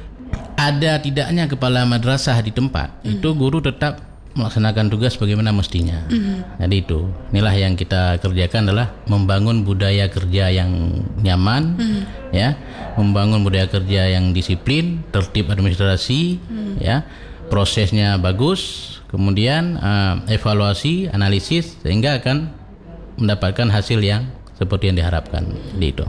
ada tidaknya kepala madrasah di tempat hmm. itu guru tetap melaksanakan tugas bagaimana mestinya. Hmm. Jadi itu, inilah yang kita kerjakan adalah membangun budaya kerja yang nyaman, hmm. ya, membangun budaya kerja yang disiplin, tertib administrasi, hmm. ya, prosesnya bagus, kemudian uh, evaluasi, analisis, sehingga akan mendapatkan hasil yang seperti yang diharapkan di itu.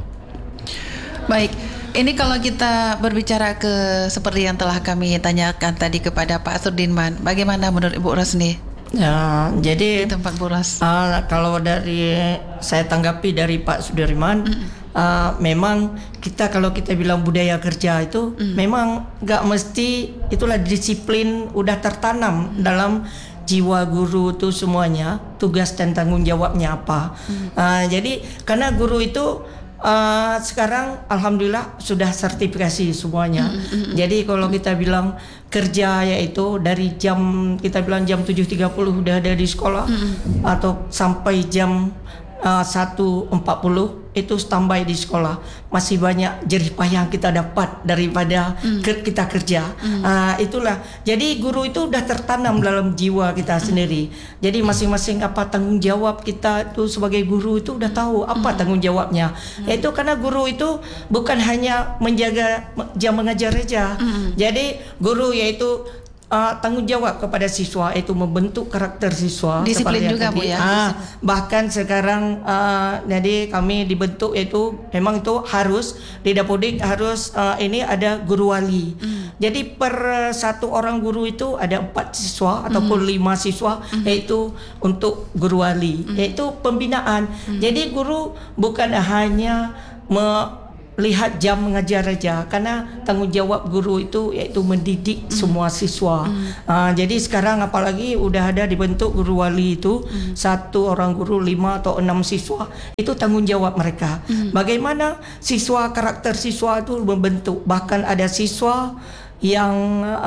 Baik, ini kalau kita berbicara ke seperti yang telah kami tanyakan tadi kepada Pak Sudirman, bagaimana menurut Ibu Rosni? Ya, jadi di tempat Bu Ros. Uh, kalau dari saya tanggapi dari Pak Sudirman, mm. uh, memang kita kalau kita bilang budaya kerja itu mm. memang nggak mesti itulah disiplin udah tertanam mm. dalam jiwa guru itu semuanya, tugas dan tanggung jawabnya apa. Hmm. Uh, jadi karena guru itu uh, sekarang alhamdulillah sudah sertifikasi semuanya. Hmm, hmm, hmm. Jadi kalau kita bilang kerja yaitu dari jam kita bilang jam tujuh tiga puluh udah ada di sekolah, hmm. atau sampai jam uh, satu empat puluh itu standby di sekolah. Masih banyak jerih payah yang kita dapat daripada mm. ke, kita kerja. Mm. Uh, itulah. Jadi guru itu sudah tertanam dalam jiwa kita sendiri. Jadi masing-masing apa tanggung jawab kita itu sebagai guru itu sudah tahu apa tanggung jawabnya. Mm. Yaitu karena guru itu bukan hanya menjaga jam mengajar saja. Mm. Jadi guru yaitu Uh, tanggung jawab kepada siswa, itu membentuk karakter siswa. Disiplin juga Bu ya. Ah, bahkan sekarang uh, jadi kami dibentuk itu memang itu harus di Dapodik harus uh, ini ada guru wali. Mm. Jadi per satu orang guru itu ada empat siswa ataupun mm. lima siswa mm. yaitu untuk guru wali, mm. yaitu pembinaan. Mm. Jadi guru bukan hanya me lihat jam mengajar saja, karena tanggung jawab guru itu yaitu mendidik mm. semua siswa. Mm. Uh, jadi sekarang apalagi udah ada dibentuk guru wali itu mm. satu orang guru lima atau enam siswa, itu tanggung jawab mereka. Mm. Bagaimana siswa karakter siswa itu membentuk, bahkan ada siswa yang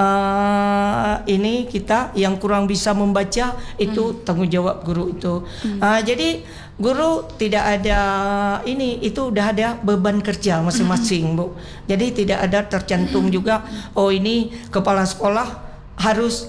uh, ini kita yang kurang bisa membaca itu mm. tanggung jawab guru itu. Mm. Uh, jadi guru tidak ada ini, itu udah ada beban kerja masing-masing, Bu. Jadi tidak ada tercantum juga oh ini kepala sekolah harus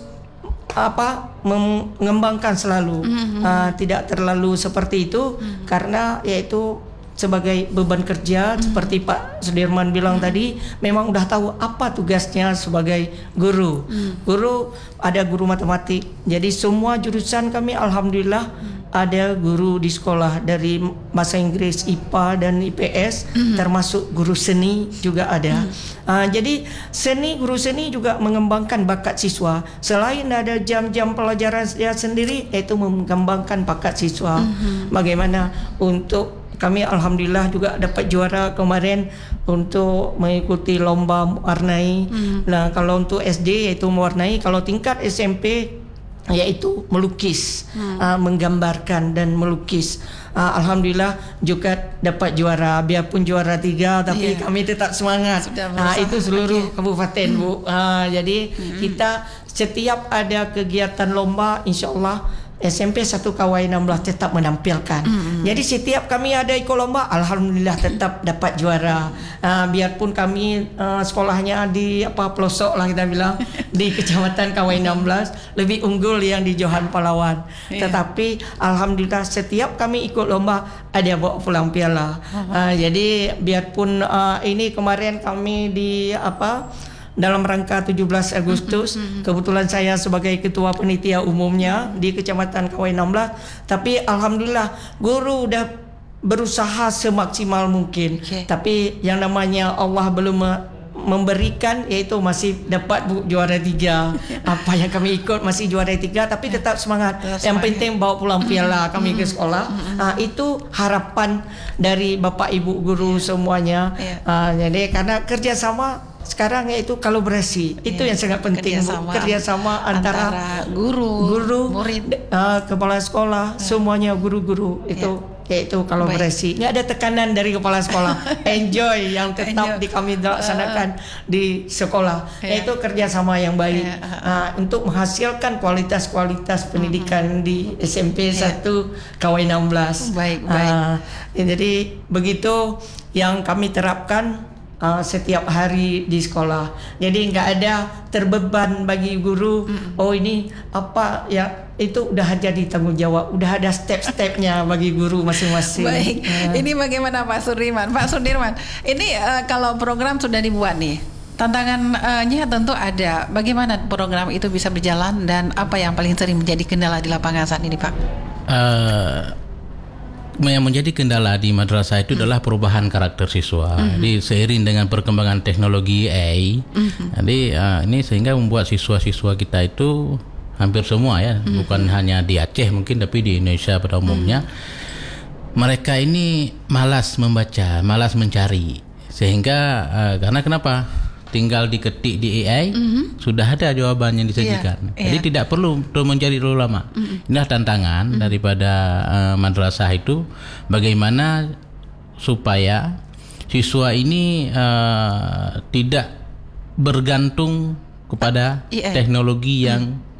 apa mengembangkan selalu. Uh, tidak terlalu seperti itu karena yaitu sebagai beban kerja hmm. seperti Pak Sudirman bilang hmm. tadi, memang udah tahu apa tugasnya sebagai guru. Hmm. Guru ada guru matematik. Jadi semua jurusan kami alhamdulillah hmm. ada guru di sekolah, dari bahasa Inggris, I P A dan I P S, hmm. termasuk guru seni juga ada. Hmm. Uh, jadi seni guru seni juga mengembangkan bakat siswa. Selain ada jam-jam pelajaran dia sendiri, yaitu mengembangkan bakat siswa. Hmm. Bagaimana untuk kami alhamdulillah juga dapat juara kemarin untuk mengikuti lomba mewarnai. Hmm. Nah, kalau untuk S D yaitu mewarnai, kalau tingkat S M P yaitu melukis, hmm. uh, menggambarkan dan melukis. Uh, alhamdulillah juga dapat juara, biarpun juara tiga, tapi yeah. kami tetap semangat. Uh, itu seluruh okay. kabupaten, Bu. Uh, jadi hmm. kita setiap ada kegiatan lomba, insyaallah S M P satu K W enam belas tetap menampilkan. Mm-hmm. Jadi setiap kami ada ikut lomba, alhamdulillah tetap dapat juara. Uh, biarpun kami uh, sekolahnya di apa pelosok lah kita bilang di kecamatan K W enam belas, lebih unggul yang di Johan Pahlawan. Yeah. Tetapi alhamdulillah setiap kami ikut lomba ada bawa pulang piala. Uh, jadi biarpun uh, ini kemarin kami di apa dalam rangka tujuh belas Agustus, mm-hmm. kebetulan saya sebagai ketua panitia umumnya di Kecamatan K W enam belas, tapi alhamdulillah guru udah berusaha semaksimal mungkin. Okay. Tapi yang namanya Allah belum memberikan, yaitu masih dapat Bu, juara tiga. Apa yang kami ikut masih juara tiga, tapi tetap semangat. Terus yang semangat. Penting bawa pulang piala kami ke sekolah. Nah, itu harapan dari Bapak Ibu guru semuanya. Yeah. Uh, jadi karena kerjasama sekarang yaitu kolaborasi, yeah. itu yang sangat penting. Kerjasama, kerjasama antara, antara guru, guru, murid, uh, kepala sekolah, yeah. semuanya guru-guru itu. Yeah. Yaitu kolaborasi. Nggak ada tekanan dari kepala sekolah. Enjoy yang tetap Enjoy. di kami laksanakan uh, di sekolah. Yeah. Yaitu kerjasama yang baik. Yeah. Uh, uh, untuk menghasilkan kualitas-kualitas pendidikan uh-huh. di S M P yeah. satu K W enam belas. Baik, baik. Uh, jadi begitu yang kami terapkan uh, setiap hari di sekolah. Jadi nggak ada terbeban bagi guru. Mm. Oh ini apa ya? Itu udah jadi tanggung jawab, udah ada step-stepnya bagi guru masing-masing. Baik, uh. ini bagaimana Pak Sudirman? Pak Sudirman, ini uh, kalau program sudah dibuat nih, tantangannya tentu ada. Bagaimana program itu bisa berjalan dan apa yang paling sering menjadi kendala di lapangan saat ini, Pak? Uh, yang menjadi kendala di madrasah itu hmm. adalah perubahan karakter siswa. Hmm. Jadi seiring dengan perkembangan teknologi A I, hmm. jadi uh, ini sehingga membuat siswa-siswa kita itu hampir semua ya, mm-hmm. bukan hanya di Aceh mungkin, tapi di Indonesia pada umumnya, mm-hmm. mereka ini malas membaca, malas mencari, sehingga uh, karena kenapa? Tinggal diketik di A I, mm-hmm. sudah ada jawaban yang disajikan. Yeah, Jadi yeah. tidak perlu terus mencari terlalu lama. Mm-hmm. Inilah tantangan mm-hmm. daripada uh, madrasah itu, bagaimana supaya siswa ini uh, tidak bergantung kepada I A teknologi yang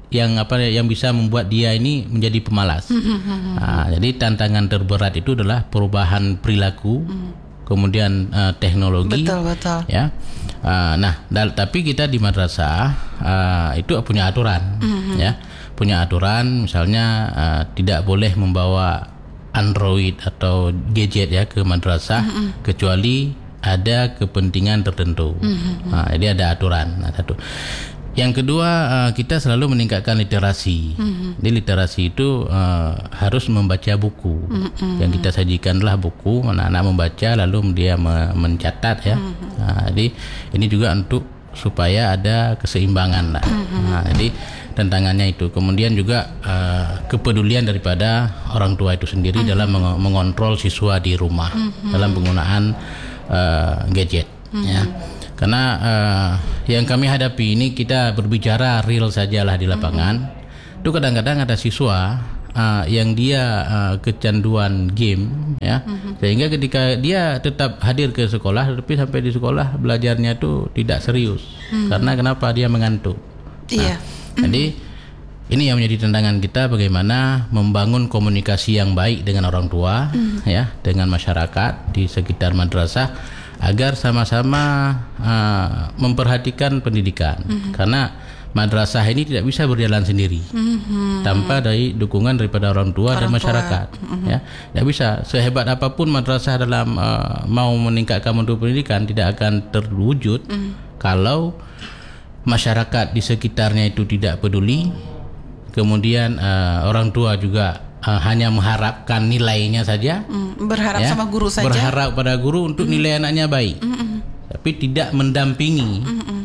yang apa yang bisa membuat dia ini menjadi pemalas. Nah, jadi tantangan terberat itu adalah perubahan perilaku, kemudian uh, teknologi. Betul, betul. Ya. Uh, nah, dal- tapi kita di madrasah uh, itu punya aturan, mm-hmm. ya, punya aturan. Misalnya uh, tidak boleh membawa Android atau gadget ya ke madrasah, mm-hmm. kecuali ada kepentingan tertentu. Mm-hmm. Nah, jadi ada aturan. Nah, satu. Yang kedua, uh, kita selalu meningkatkan literasi. Mm-hmm. Di literasi itu uh, harus membaca buku. Mm-hmm. Yang kita sajikanlah buku, anak-anak membaca lalu dia me- mencatat ya. Mm-hmm. Nah, jadi ini juga untuk supaya ada keseimbangan lah. Mm-hmm. Nah, jadi tantangannya itu. Kemudian juga uh, kepedulian daripada orang tua itu sendiri mm-hmm. dalam meng- mengontrol siswa di rumah, mm-hmm. dalam penggunaan uh, gadget. Mm-hmm. Ya. Karena uh, yang kami hadapi ini kita berbicara real sajalah di lapangan. Mm-hmm. Itu kadang-kadang ada siswa uh, yang dia uh, kecanduan game, ya, mm-hmm. sehingga ketika dia tetap hadir ke sekolah, tapi sampai di sekolah belajarnya itu tidak serius. Mm-hmm. Karena kenapa? Dia mengantuk. Nah, yeah. mm-hmm. Jadi ini yang menjadi tantangan kita, bagaimana membangun komunikasi yang baik dengan orang tua, mm-hmm. ya, dengan masyarakat di sekitar madrasah, agar sama-sama uh, memperhatikan pendidikan. Mm-hmm. Karena madrasah ini tidak bisa berjalan sendiri, mm-hmm. tanpa dari dukungan daripada orang tua orang dan masyarakat. Mm-hmm. Ya, tidak bisa. Sehebat apapun madrasah dalam uh, mau meningkatkan mutu pendidikan, tidak akan terwujud mm-hmm. kalau masyarakat di sekitarnya itu tidak peduli. Kemudian uh, orang tua juga Uh, hanya mengharapkan nilainya saja, mm, berharap ya, sama guru saja, berharap pada guru untuk mm. nilai anaknya baik, mm-mm. tapi tidak mendampingi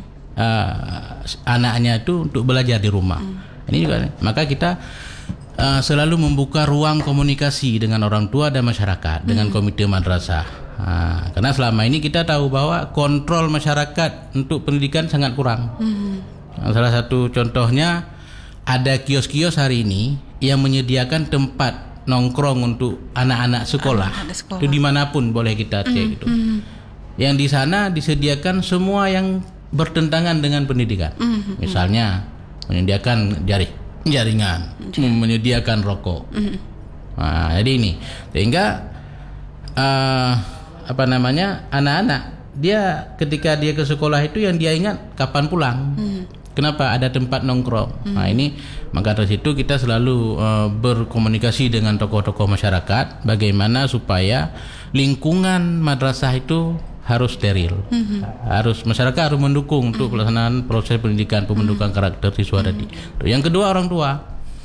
uh, anaknya itu untuk belajar di rumah. Mm. Ini juga, maka kita uh, selalu membuka ruang komunikasi dengan orang tua dan masyarakat, mm. dengan komite madrasah. Uh, karena selama ini kita tahu bahwa kontrol masyarakat untuk pendidikan sangat kurang. Mm. Salah satu contohnya, ada kios-kios hari ini yang menyediakan tempat nongkrong untuk anak-anak sekolah, anak-anak sekolah. Itu dimanapun boleh kita cek mm, itu. Mm. Yang di sana disediakan semua yang bertentangan dengan pendidikan. Mm, Misalnya menyediakan jari, jaringan, mm. menyediakan rokok. Mm. Nah, jadi ini sehingga uh, apa namanya anak-anak dia ketika dia ke sekolah itu yang dia ingat kapan pulang. Mm. Kenapa? Ada tempat nongkrong. Hmm. Nah ini, maka dari situ kita selalu uh, berkomunikasi dengan tokoh-tokoh masyarakat, bagaimana supaya lingkungan madrasah itu harus steril. Hmm. Harus masyarakat harus mendukung hmm. untuk pelaksanaan proses pendidikan, pembentukan hmm. karakter siswa hmm. tadi. Yang kedua, orang tua.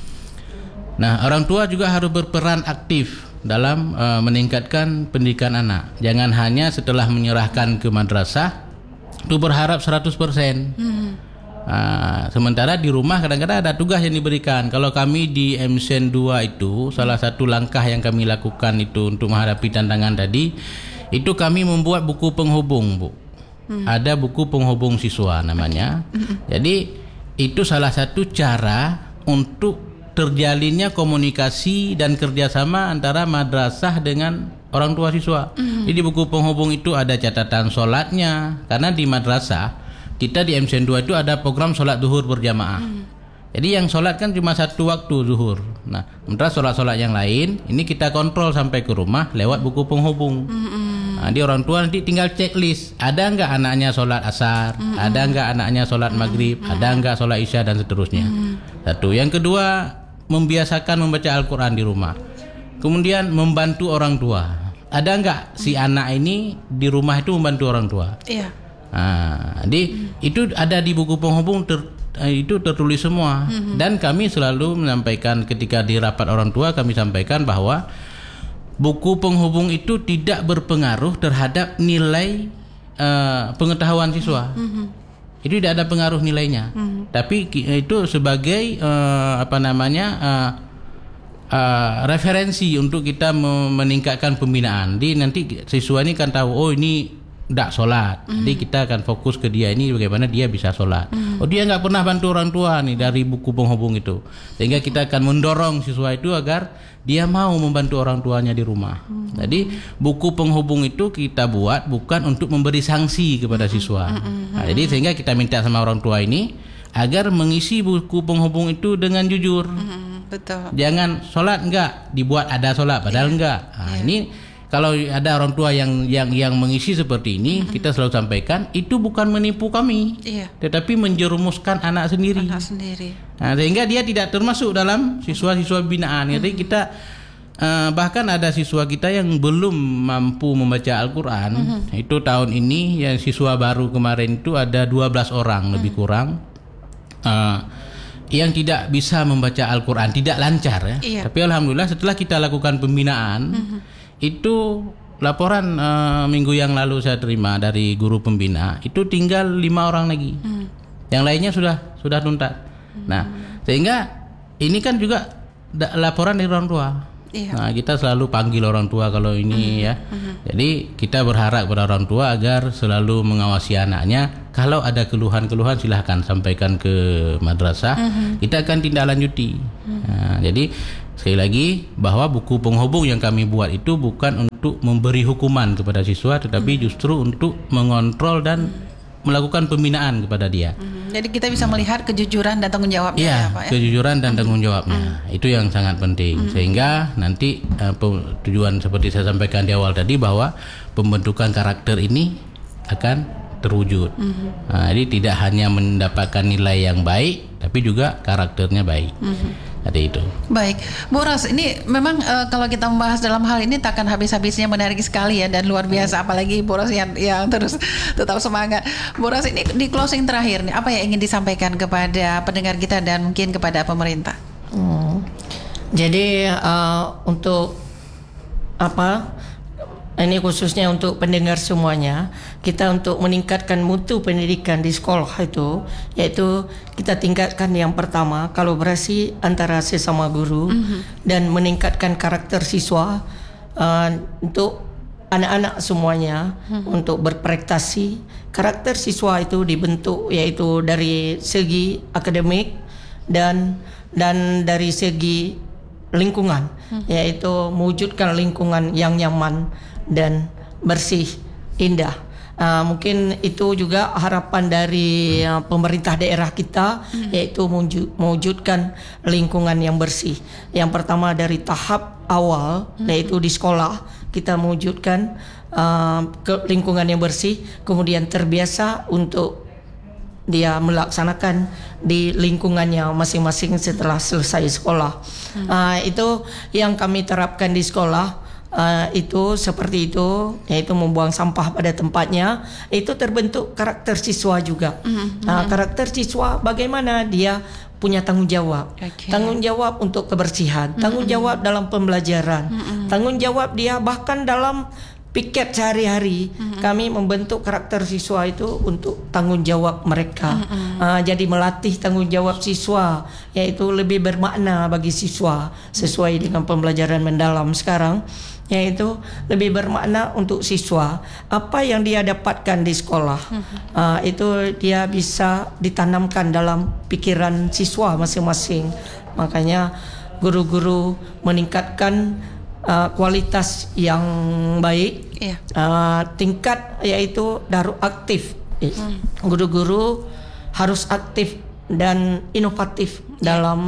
Nah, orang tua juga harus berperan aktif dalam uh, meningkatkan pendidikan anak. Jangan hanya setelah menyerahkan ke madrasah itu berharap seratus persen. Hmm. Uh, sementara di rumah kadang-kadang ada tugas yang diberikan. Kalau kami di M S N dua itu, salah satu langkah yang kami lakukan itu untuk menghadapi tantangan tadi, itu kami membuat buku penghubung, Bu. Hmm. Ada buku penghubung siswa namanya. Hmm. Jadi itu salah satu cara untuk terjalinnya komunikasi dan kerjasama antara madrasah dengan orang tua siswa. Hmm. Jadi buku penghubung itu ada catatan sholatnya, karena di madrasah kita di M S N dua itu ada program sholat zuhur berjamaah. Hmm. Jadi yang sholat kan cuma satu waktu zuhur. Nah, sementara sholat-sholat yang lain ini kita kontrol sampai ke rumah lewat buku penghubung. Hmm. Nah, di orang tua nanti tinggal checklist. Ada enggak anaknya sholat asar? Hmm. Ada enggak anaknya sholat maghrib? Hmm. Ada enggak sholat isya dan seterusnya. Hmm. Satu. Yang kedua, membiasakan membaca Al-Quran di rumah. Kemudian membantu orang tua. Ada enggak hmm. si anak ini di rumah itu membantu orang tua? Iya. Nah, di hmm. itu ada di buku penghubung ter, itu tertulis semua. Hmm. Dan kami selalu menyampaikan ketika di rapat orang tua, kami sampaikan bahwa buku penghubung itu tidak berpengaruh terhadap nilai uh, pengetahuan siswa. Hmm. Itu tidak ada pengaruh nilainya. Hmm. Tapi itu sebagai uh, apa namanya uh, uh, referensi untuk kita meningkatkan pembinaan. Di nanti siswa ini kan tahu, oh ini tidak sholat, mm. jadi kita akan fokus ke dia ini bagaimana dia bisa sholat. Mm. Oh dia nggak pernah bantu orang tua nih dari buku penghubung itu, sehingga kita akan mendorong siswa itu agar dia mau membantu orang tuanya di rumah. Mm. Jadi buku penghubung itu kita buat bukan untuk memberi sanksi kepada siswa. Mm. Nah, jadi sehingga kita minta sama orang tua ini agar mengisi buku penghubung itu dengan jujur. Mm-hmm, betul. Jangan sholat enggak dibuat ada sholat padahal yeah. enggak. Nah, yeah. Ini kalau ada orang tua yang yang yang mengisi seperti ini, mm-hmm. kita selalu sampaikan itu bukan menipu kami, yeah. tetapi menjerumuskan anak sendiri. Anak sendiri. Nah, sehingga dia tidak termasuk dalam siswa-siswa binaan. Jadi mm-hmm. kita uh, bahkan ada siswa kita yang belum mampu membaca Al-Quran. Mm-hmm. Itu tahun ini yang siswa baru kemarin itu ada dua belas orang mm-hmm. lebih kurang uh, yang tidak bisa membaca Al-Quran, tidak lancar ya. Yeah. Tapi alhamdulillah setelah kita lakukan pembinaan. Mm-hmm. Itu laporan uh, minggu yang lalu saya terima dari guru pembina, itu tinggal lima orang lagi, hmm. yang lainnya sudah sudah tuntas. Hmm. Nah, sehingga ini kan juga da- laporan dari orang tua. Iya. Nah, kita selalu panggil orang tua kalau ini hmm. ya. Hmm. Jadi kita berharap kepada orang tua agar selalu mengawasi anaknya. Kalau ada keluhan-keluhan silahkan sampaikan ke madrasah. Hmm. Kita akan tindak lanjuti. Hmm. Nah, jadi sekali lagi bahwa buku penghubung yang kami buat itu bukan untuk memberi hukuman kepada siswa, tetapi hmm. justru untuk mengontrol dan hmm. melakukan pembinaan kepada dia. Hmm. Jadi kita bisa melihat kejujuran dan tanggung jawabnya ya, ya Pak ya. Kejujuran dan tanggung jawabnya hmm. itu yang sangat penting. Hmm. Sehingga nanti uh, tujuan seperti saya sampaikan di awal tadi bahwa pembentukan karakter ini akan terwujud. Hmm. Nah, jadi tidak hanya mendapatkan nilai yang baik, tapi juga karakternya baik. Hmm. Ada itu. Baik, Bu Ros, ini memang uh, kalau kita membahas dalam hal ini takkan habis-habisnya, menarik sekali ya dan luar biasa, apalagi Bu Ros yang, yang terus tetap semangat. Bu Ros, ini di closing terakhir nih, apa yang ingin disampaikan kepada pendengar kita dan mungkin kepada pemerintah? Hmm. Jadi uh, untuk apa? Ini khususnya untuk pendengar semuanya, kita untuk meningkatkan mutu pendidikan di sekolah itu, yaitu kita tingkatkan yang pertama kolaborasi antara sesama guru mm-hmm. dan meningkatkan karakter siswa uh, untuk anak-anak semuanya mm-hmm. untuk berprestasi. Karakter siswa itu dibentuk yaitu dari segi akademik dan dan dari segi lingkungan, mm-hmm. yaitu mewujudkan lingkungan yang nyaman dan bersih, indah. Uh, mungkin itu juga harapan dari uh, pemerintah daerah kita, hmm. yaitu mewujudkan lingkungan yang bersih. Yang pertama dari tahap awal, hmm. yaitu di sekolah kita mewujudkan uh, ke lingkungan yang bersih, kemudian terbiasa untuk dia melaksanakan di lingkungannya masing-masing setelah selesai sekolah. Hmm. Uh, itu yang kami terapkan di sekolah. Uh, itu seperti itu, yaitu membuang sampah pada tempatnya. Itu terbentuk karakter siswa juga. Mm-hmm. uh, Karakter siswa bagaimana dia punya tanggung jawab, okay. tanggung jawab untuk kebersihan, mm-hmm. tanggung jawab dalam pembelajaran, mm-hmm. tanggung jawab dia bahkan dalam piket sehari-hari. Mm-hmm. Kami membentuk karakter siswa itu untuk tanggung jawab mereka. Mm-hmm. uh, Jadi melatih tanggung jawab siswa, yaitu lebih bermakna bagi siswa sesuai dengan pembelajaran mendalam sekarang, yaitu lebih bermakna untuk siswa. Apa yang dia dapatkan di sekolah, mm-hmm. uh, itu dia bisa ditanamkan dalam pikiran siswa masing-masing. Makanya guru-guru meningkatkan uh, kualitas yang baik, yeah. uh, tingkat yaitu daru aktif. Mm. Guru-guru harus aktif dan inovatif yeah. dalam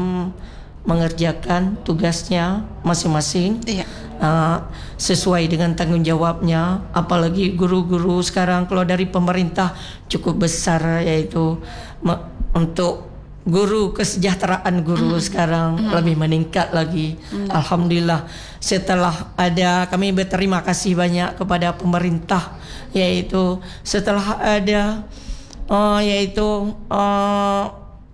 mengerjakan tugasnya masing-masing. Yeah. Uh, sesuai dengan tanggung jawabnya. Apalagi guru-guru sekarang kalau dari pemerintah cukup besar, yaitu me- untuk guru, kesejahteraan guru mm. sekarang mm. lebih meningkat lagi. mm. Alhamdulillah, setelah ada, kami berterima kasih banyak kepada pemerintah, yaitu setelah ada uh, yaitu uh,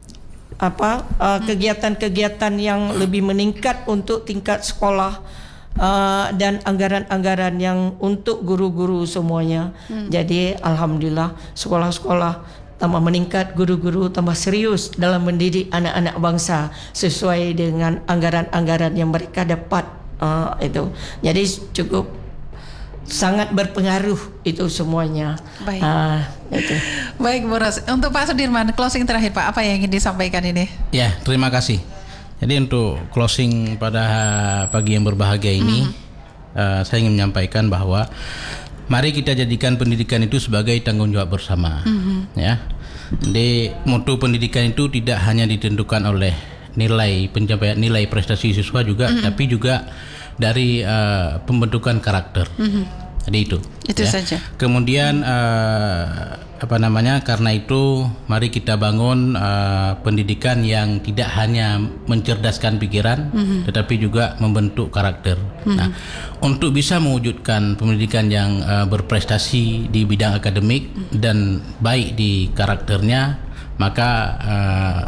apa uh, kegiatan-kegiatan yang lebih meningkat untuk tingkat sekolah. Uh, dan anggaran-anggaran yang untuk guru-guru semuanya. Hmm. Jadi alhamdulillah sekolah-sekolah tambah meningkat, guru-guru tambah serius dalam mendidik anak-anak bangsa sesuai dengan anggaran-anggaran yang mereka dapat. Uh, itu. Jadi cukup sangat berpengaruh itu semuanya. Baik. Uh, itu. Baik, Bu Ros. Untuk Pak Sudirman, closing terakhir Pak, apa yang ingin disampaikan ini? Ya, terima kasih. Jadi untuk closing pada pagi yang berbahagia ini, mm-hmm. uh, saya ingin menyampaikan bahwa mari kita jadikan pendidikan itu sebagai tanggung jawab bersama. Mm-hmm. Ya, jadi mutu pendidikan itu tidak hanya ditentukan oleh nilai pencapaian nilai prestasi siswa juga, mm-hmm. tapi juga dari uh, pembentukan karakter. Mm-hmm. Jadi itu. Itu ya. saja. Kemudian uh, apa namanya? Karena itu mari kita bangun uh, pendidikan yang tidak hanya mencerdaskan pikiran, mm-hmm. tetapi juga membentuk karakter. Mm-hmm. Nah, untuk bisa mewujudkan pendidikan yang uh, berprestasi di bidang akademik mm-hmm. dan baik di karakternya, maka uh,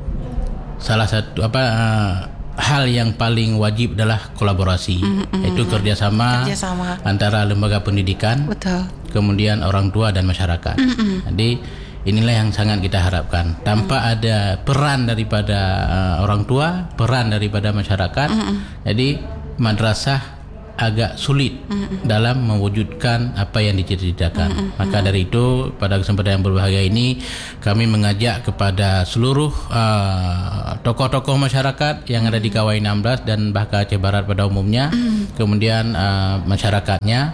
salah satu apa uh, hal yang paling wajib adalah kolaborasi, mm-hmm. yaitu kerjasama, kerjasama antara lembaga pendidikan, betul. Kemudian orang tua dan masyarakat. Mm-hmm. Jadi inilah yang sangat kita harapkan. Tanpa mm-hmm. ada peran daripada uh, orang tua, peran daripada masyarakat, mm-hmm. jadi madrasah agak sulit mm-hmm. dalam mewujudkan apa yang dicita-citakan. Mm-hmm. Maka dari itu pada kesempatan yang berbahagia ini kami mengajak kepada seluruh uh, tokoh-tokoh masyarakat yang ada di K W enam belas dan bahkan Aceh Barat pada umumnya, mm-hmm. kemudian uh, masyarakatnya,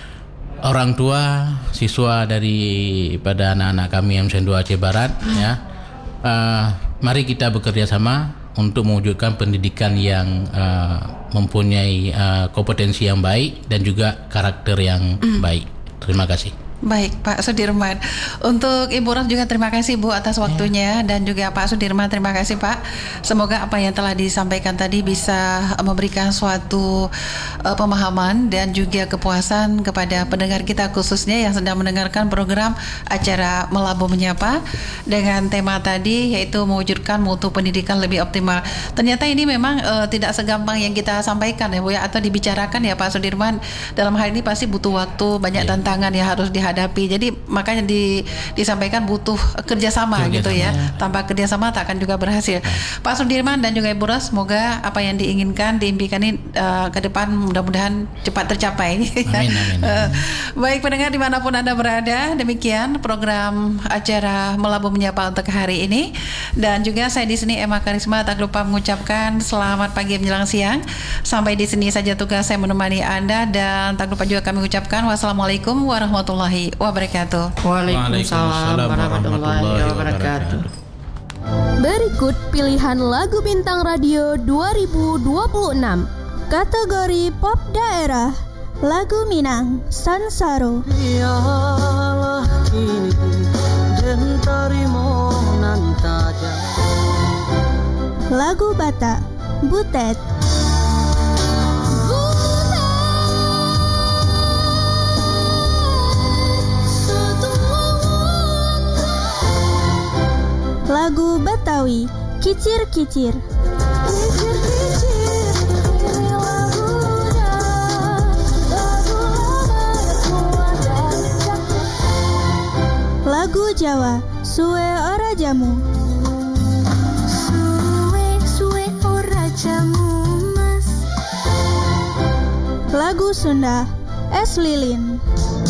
orang tua, siswa dari pada anak-anak kami M S N dua Aceh Barat, mm-hmm. ya, uh, mari kita bekerja sama untuk mewujudkan pendidikan yang uh, mempunyai uh, kompetensi yang baik dan juga karakter yang mm. baik. Terima kasih. Baik, Pak Sudirman. Untuk Ibu Ros juga terima kasih Bu atas waktunya, ya. Dan juga Pak Sudirman terima kasih Pak. Semoga apa yang telah disampaikan tadi bisa memberikan suatu uh, pemahaman dan juga kepuasan kepada pendengar kita, khususnya yang sedang mendengarkan program acara Melabuh Menyapa dengan tema tadi yaitu mewujudkan mutu pendidikan lebih optimal. Ternyata ini memang uh, tidak segampang yang kita sampaikan ya Bu ya, atau dibicarakan ya Pak Sudirman. Dalam hal ini pasti butuh waktu, banyak ya. tantangan yang harus dihadapi. Hadapi. Jadi makanya di, disampaikan butuh kerjasama, kerjasama gitu ya. ya. Tanpa kerjasama tak akan juga berhasil. Ya. Pak Sudirman dan juga Ibu Ros, semoga apa yang diinginkan, diimpikan ini uh, ke depan mudah-mudahan cepat tercapai. Amin, amin, amin. Uh, baik pendengar dimanapun Anda berada, demikian program acara Melabuh Menyapa untuk hari ini. Dan juga saya di sini Emma Karisma tak lupa mengucapkan selamat pagi menjelang siang. Sampai di sini saja tugas saya menemani Anda, dan tak lupa juga kami ucapkan wassalamualaikum warahmatullahi wabarakatuh. Waalaikumsalam warahmatullahi wabarakatuh. Berikut pilihan lagu bintang radio dua ribu dua puluh enam kategori pop daerah. Lagu Minang Sansaro. Biarlah kini dentarimo nantaja. Lagu Batak Butet. Lagu Betawi Kicir-kicir. Kicir-kicir ini lagunya, lagu lama yang dari Jakarta. Lagu Jawa Suwe Ora Jamu. Suwe suwe ora jamu mas. Lagu Sunda Es Lilin.